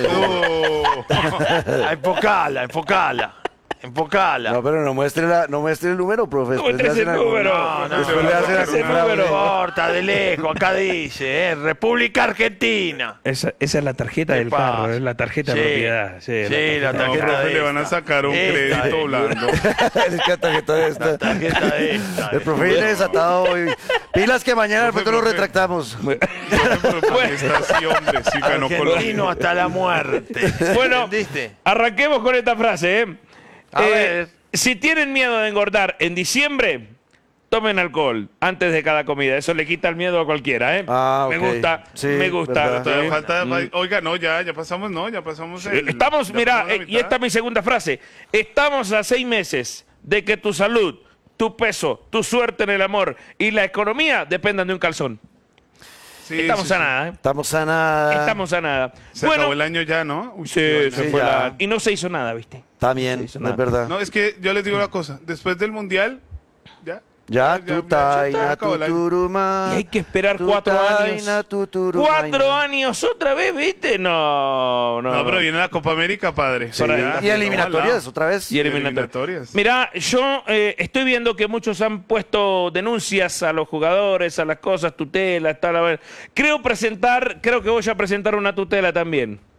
Oh.
enfocala, enfocala, enfocala.
No, pero no muestre, la, no muestre el número, profe.
No
Después le
muestres el
hacen algún-
número.
No, no,
Después
no,
le hacen
no,
algún
ese
fraude.
número.
importa, de lejos, acá dice, eh, República Argentina.
Esa, esa es la tarjeta
¿Qué
del
pasa?
carro, es la tarjeta
Sí,
de propiedad. Sí,
sí, la
No,
tarjeta
profe,
de
le van a
esta.
sacar un
Esta
crédito
es.
blando.
Es que la tarjeta de esta.
Tarjeta de esta.
El profe viene desatado hoy. Pilas que mañana
Profe,
después lo
profe.
retractamos.
Pero ¿por qué está así, hombre? Sí ganó
Argentino
Colombia.
hasta la muerte.
Bueno,
¿Entendiste?
arranquemos con esta frase, ¿eh?
A
Eh,
ver.
Si tienen miedo de engordar en diciembre, tomen alcohol antes de cada comida. Eso le quita el miedo a cualquiera, ¿eh?
Ah,
Me
ok.
gusta,
Sí,
me gusta.
verdad.
Todavía
¿eh?
falta-
Mm.
Oiga, no, ya, ya pasamos, no, ya pasamos el...
Estamos,
ya
mira,
pasamos la
eh, y
mitad.
esta es mi segunda frase. Estamos a seis meses de que tu salud, tu peso, tu suerte en el amor y la economía dependan de un calzón.
Sí,
Estamos
sí,
a
sí.
nada, ¿eh?
Estamos a nada.
Estamos a nada.
Se
bueno,
acabó el año ya, ¿no? Uy,
sí,
qué
se
vaina.
fue
ya.
la- y no se hizo nada, ¿viste?
También,
Sí,
es
eso nada.
verdad.
No, es que yo les digo una cosa. Después del Mundial, ya.
Ya,
ya,
tu
ya,
taina,
ya acabó
tu
el año.
turuma.
Y hay que esperar
tu
cuatro
taina,
años.
tu turuma.
Cuatro años otra vez, ¿viste? No, no.
No, pero viene la Copa América, padre.
Sí,
Por ahí.
y eliminatorias, otra vez.
Y eliminatorias. Mira, yo eh, estoy viendo que muchos han puesto denuncias a los jugadores, a las cosas, tutelas, tal. A ver. Creo presentar, creo que voy a presentar una tutela también.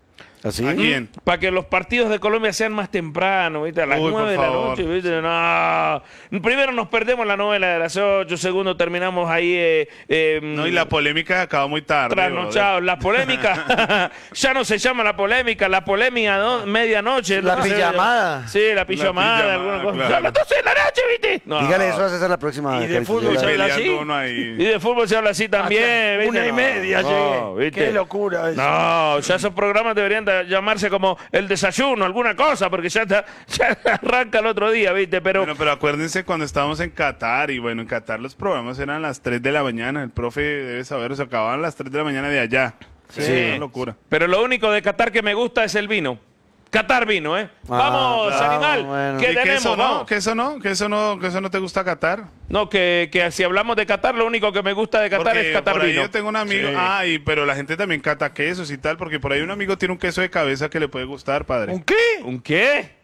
¿Así?
¿A quién?
Para que los partidos de Colombia sean más temprano, ¿viste? A las
Uy,
nueve de
por
la
favor.
noche, ¿viste? No. Primero nos perdemos la novela de las ocho, segundo terminamos ahí... Eh, eh,
No, y la polémica acaba muy tarde.
trasnochado. La polémica, ya no se llama la polémica, la polémica, ¿no? Medianoche.
La
¿no?
pijamada.
Sí, la pijamada,
pijamada,
alguna cosa.
claro.
Ya a las doce de la noche, ¿viste? No.
Dígale eso a César la próxima.
Y de
vez.
fútbol se habla así.
Peleando uno ahí.
Y de fútbol se habla así también, ¿viste?
Una y
No,
media
no,
llegué.
¿viste?
Qué locura eso.
No, ya esos programas deberían de llamarse como el desayuno, alguna cosa, porque ya, está, ya arranca el otro día, ¿viste? Pero,
Bueno, pero acuérdense cuando estábamos en Qatar, y bueno, en Qatar los programas eran a las tres de la mañana. El profe debe saber, se acababan a las tres de la mañana de allá.
Sí.
Sí, una locura.
pero lo único de Qatar que me gusta es el vino. Qatar vino, ¿eh? Vamos,
ah,
animal,
bueno.
que
¿Y que
tenemos,
eso no?
¿no?
¿Que eso no? ¿Que eso no? ¿Que eso no te gusta Qatar?
No, que, que si hablamos de Qatar, lo único que me gusta de Qatar
Porque
es Qatar
por ahí
vino.
yo tengo un amigo,
Sí.
ay, pero la gente también cata quesos y tal, porque por ahí un amigo tiene un queso de cabeza que le puede gustar, padre.
¿Un qué?
¿Un qué?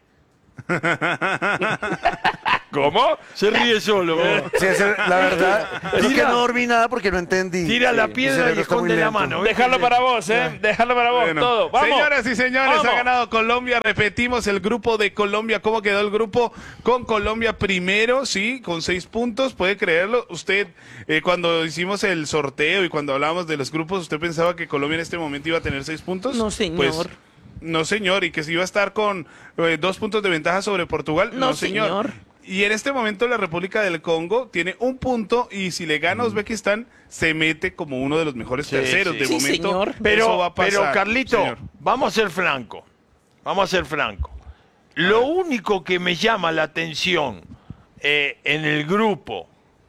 ¿Cómo?
Se ríe solo.
Sí, ese- la verdad, es que
Tira-
no dormí nada porque no entendí.
Tira la
Mi
piedra
cerebro
y
está muy
esconde la
lento.
mano.
Dejarlo para vos, ¿eh? Dejarlo para vos,
Bueno,
todo. Vamos.
Señoras y señores,
Vamos.
ha ganado Colombia. Repetimos el grupo de Colombia. ¿Cómo quedó el grupo? Con Colombia primero, sí, con seis puntos. ¿Puede creerlo? Usted, eh, cuando hicimos el sorteo y cuando hablábamos de los grupos, ¿usted pensaba que Colombia en este momento iba a tener seis puntos?
No, señor.
Pues, no, señor. Y que se iba a estar con eh, dos puntos de ventaja sobre Portugal.
No,
No, señor.
señor.
Y en este momento la República del Congo tiene un punto y si le gana a Uzbekistán, se mete como uno de los mejores
Sí,
terceros.
sí.
De
Sí,
momento,
señor.
eso
Pero,
va a pasar.
pero Carlito,
señor.
vamos a ser franco. Vamos a ser franco. Lo único que me llama la atención eh, en el grupo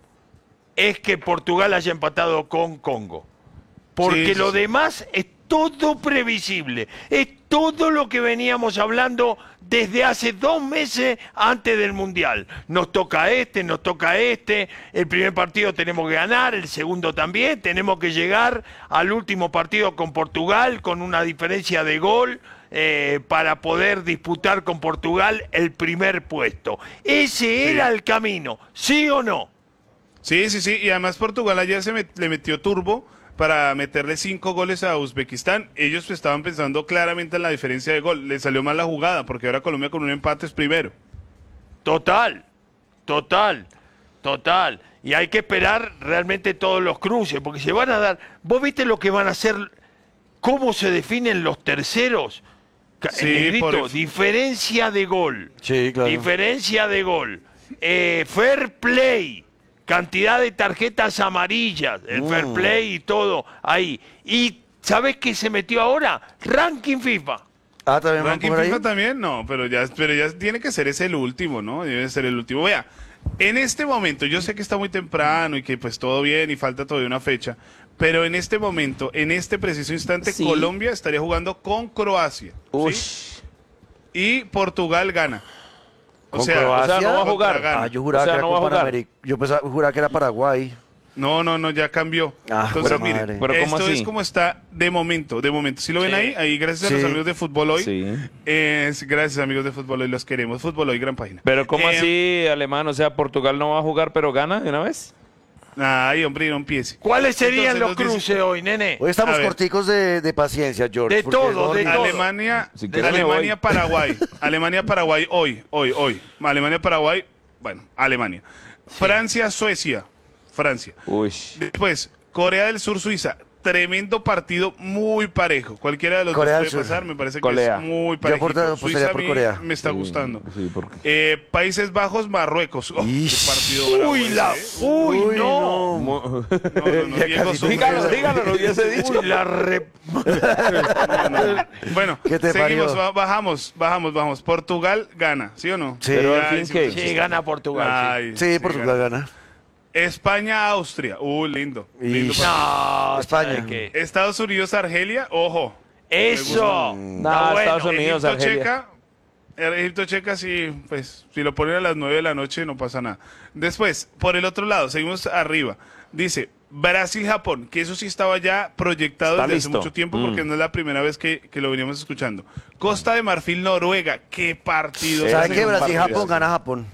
es que Portugal haya empatado con Congo. Porque
Sí, sí,
lo
sí.
demás es todo previsible. Es todo lo que veníamos hablando desde hace dos meses antes del Mundial. Nos toca este, nos toca este. El primer partido tenemos que ganar, el segundo también. Tenemos que llegar al último partido con Portugal con una diferencia de gol eh, para poder disputar con Portugal el primer puesto. Ese era el camino, ¿sí o no?
Sí, sí, sí. Y además Portugal ayer se met- le metió turbo para meterle cinco goles a Uzbekistán. Ellos estaban pensando claramente en la diferencia de gol. Le salió mal la jugada porque ahora Colombia con un empate es primero.
Total, total, total. Y hay que esperar realmente todos los cruces, porque se van a dar... ¿Vos viste lo que van a hacer? ¿Cómo se definen los terceros? Ca-
Sí,
en negrito,
por-
diferencia de gol.
Sí, claro.
Diferencia de gol. Eh, fair play. Cantidad de tarjetas amarillas. El fair
Mm.
play y todo ahí. Y ¿sabés qué se metió ahora? Ranking FIFA.
Ah, también van
¿Ranking
por ahí.
FIFA también? No, pero ya, pero ya tiene que ser ese el último, ¿no? Debe ser el último. Vea, en este momento, yo sé que está muy temprano y que pues todo bien y falta todavía una fecha, pero en este momento, en este preciso instante,
Sí.
Colombia estaría jugando con Croacia.
Uy.
¿sí? Y Portugal gana. O
¿Con
sea,
Croacia?
o sea, no va a
jugar.
jugar.
Ah, yo juraba
O sea,
que
no
era
va a
con
jugar.
Panamérica. Yo pensaba, juraba que era Paraguay.
No, no, no, ya cambió.
Ah,
Entonces,
pero
mire,
madre.
Pero ¿cómo
esto
así?
es como está de momento, de momento. ¿Sí lo ven
Sí.
ahí? Ahí, gracias a los
Sí.
amigos de Fútbol Hoy.
Sí.
Eh, sí, gracias, amigos de Fútbol Hoy, los queremos. Fútbol Hoy, gran página.
Pero ¿cómo
Eh,
así, alemán? O sea, Portugal no va a jugar, pero gana de una vez.
Ay, hombre, no empiece.
¿Cuáles serían
Entonces,
los
los dice-
cruces hoy, nene?
Hoy estamos
A ver.
corticos de, de paciencia, George.
De
porque
todo,
no
de
dormimos.
todo.
Alemania,
Si quieres me
Alemania,
voy.
Paraguay. Alemania, Paraguay, hoy, hoy, hoy. Alemania, Paraguay, bueno, Alemania. Francia, Suecia, Francia.
Uy.
Después, Corea del Sur, Suiza. Tremendo partido, muy parejo. Cualquiera de los
Corea
dos
del
puede
Sur.
pasar, me parece
Corea.
que es muy
Yo
parejo.
aporta- apostaría
Suiza a
por
mí
Corea.
me está gustando.
Sí, porque...
Eh, Países Bajos, Marruecos. Oh, qué
Ish.
partido bravo
Uy,
ese,
la...
¿eh?
Uy,
Uy,
no.
no.
Mu-
No, no, no,
Ya
Diego
casi
Sousa.
dígalo, dígalo, lo hubiese dicho.
Uy, la re...
No, no. Bueno,
¿Qué te
seguimos,
parió?
ba- bajamos, bajamos, bajamos. Portugal gana, ¿sí o no?
Sí.
Pero al
Ay,
fin
sí,
que...
Sí, gana Portugal. sí.
Ay,
Sí, Portugal gana.
España, Austria. Uh, lindo. lindo
Ish.
partido.
No,
España.
¿sabes qué?
Estados Unidos, Argelia, ojo.
Eso.
No,
Está bueno.
Estados Unidos,
Egipto,
Argelia.
Checa. el Egipto, Checa, sí, pues, si lo ponen a las nueve de la noche no pasa nada. Después, por el otro lado, seguimos arriba. Dice Brasil, Japón, que eso sí estaba ya proyectado
Está
desde hace
listo.
mucho tiempo
Mm.
porque no es la primera vez que, que lo veníamos escuchando. Costa de Marfil, Noruega, qué partido.
¿Sabes
ese
qué?
compadre.
Brasil-Japón gana Japón.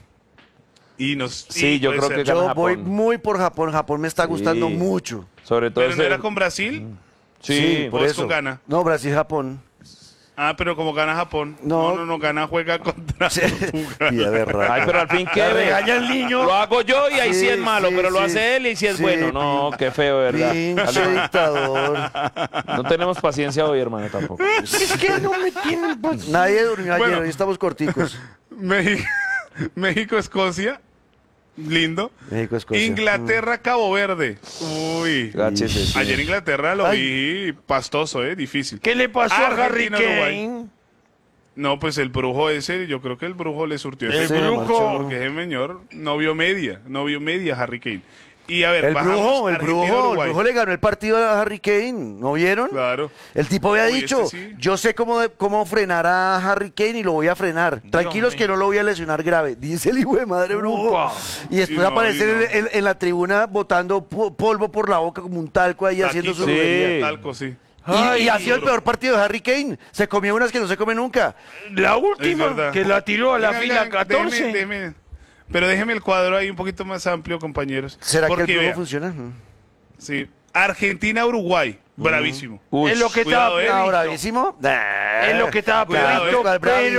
Y nos,
Sí,
y
yo
puede
creo
ser.
que gana
Yo voy
Japón.
muy por Japón. Japón me está gustando
Sí.
mucho.
Sobre todo
Pero no
ese-
era con Brasil.
Sí,
por eso. Con Ghana.
No, Brasil-Japón.
Ah, pero como gana Japón.
No.
No, no, no, gana juega contra Portugal.
Y de verdad.
Ay, pero al fin, ¿qué
Me
ve?
regaña el niño.
Lo hago yo y ahí sí,
Sí,
es malo,
sí,
pero lo
sí.
hace él y sí es
Sí,
bueno. No, qué feo, ¿verdad?
Pinche dictador.
No tenemos paciencia hoy, hermano, tampoco.
Es que no me tienen paciencia.
Nadie durmió ayer,
Bueno.
hoy estamos corticos.
México, México, Escocia. Lindo.
México, Escocia.
Inglaterra, Cabo Verde. Uy.
Gáchese, sí.
Ayer Inglaterra lo
Ay.
vi pastoso, eh, difícil.
¿Qué le pasó a Harry
Argentina, Uruguay.
Kane?
No, pues el brujo ese, yo creo que el brujo le surtió
El
efecto,
brujo.
porque ese señor no vio media, no vio media Harry Kane. Y a ver,
El
bajamos
brujo, el
Argentina,
brujo, el
Uruguay.
brujo le ganó el partido a Harry Kane, ¿no vieron?
Claro.
El tipo había
Uy,
dicho,
este sí.
yo sé cómo, de- cómo frenar a Harry Kane y lo voy a frenar. Tranquilos
mío.
que no lo voy a lesionar grave, dice el hijo de madre brujo.
Upa.
Y después
Y no,
aparece
y no.
en, en- en la tribuna botando po- polvo por la boca como un talco ahí haciendo su
Taquito,
brujería.
talco, sí.
Y,
Ay,
y ha sido el
duro.
peor partido de Harry Kane. Se comió unas que no se come nunca.
La
Es
última,
verdad.
que la tiró a la
Venga,
fila
venga,
catorce.
déjeme- déjeme- pero déjeme el cuadro ahí un poquito más amplio, compañeros.
¿Será
Porque,
que el brujo
vea,
funciona?
Sí. Argentina, Uruguay. Bravísimo.
Es lo que
Cuidado,
estaba
eh.
Ah,
previsto.
bravísimo.
Es lo que estaba
Cuidado,
previsto,
eh.
pero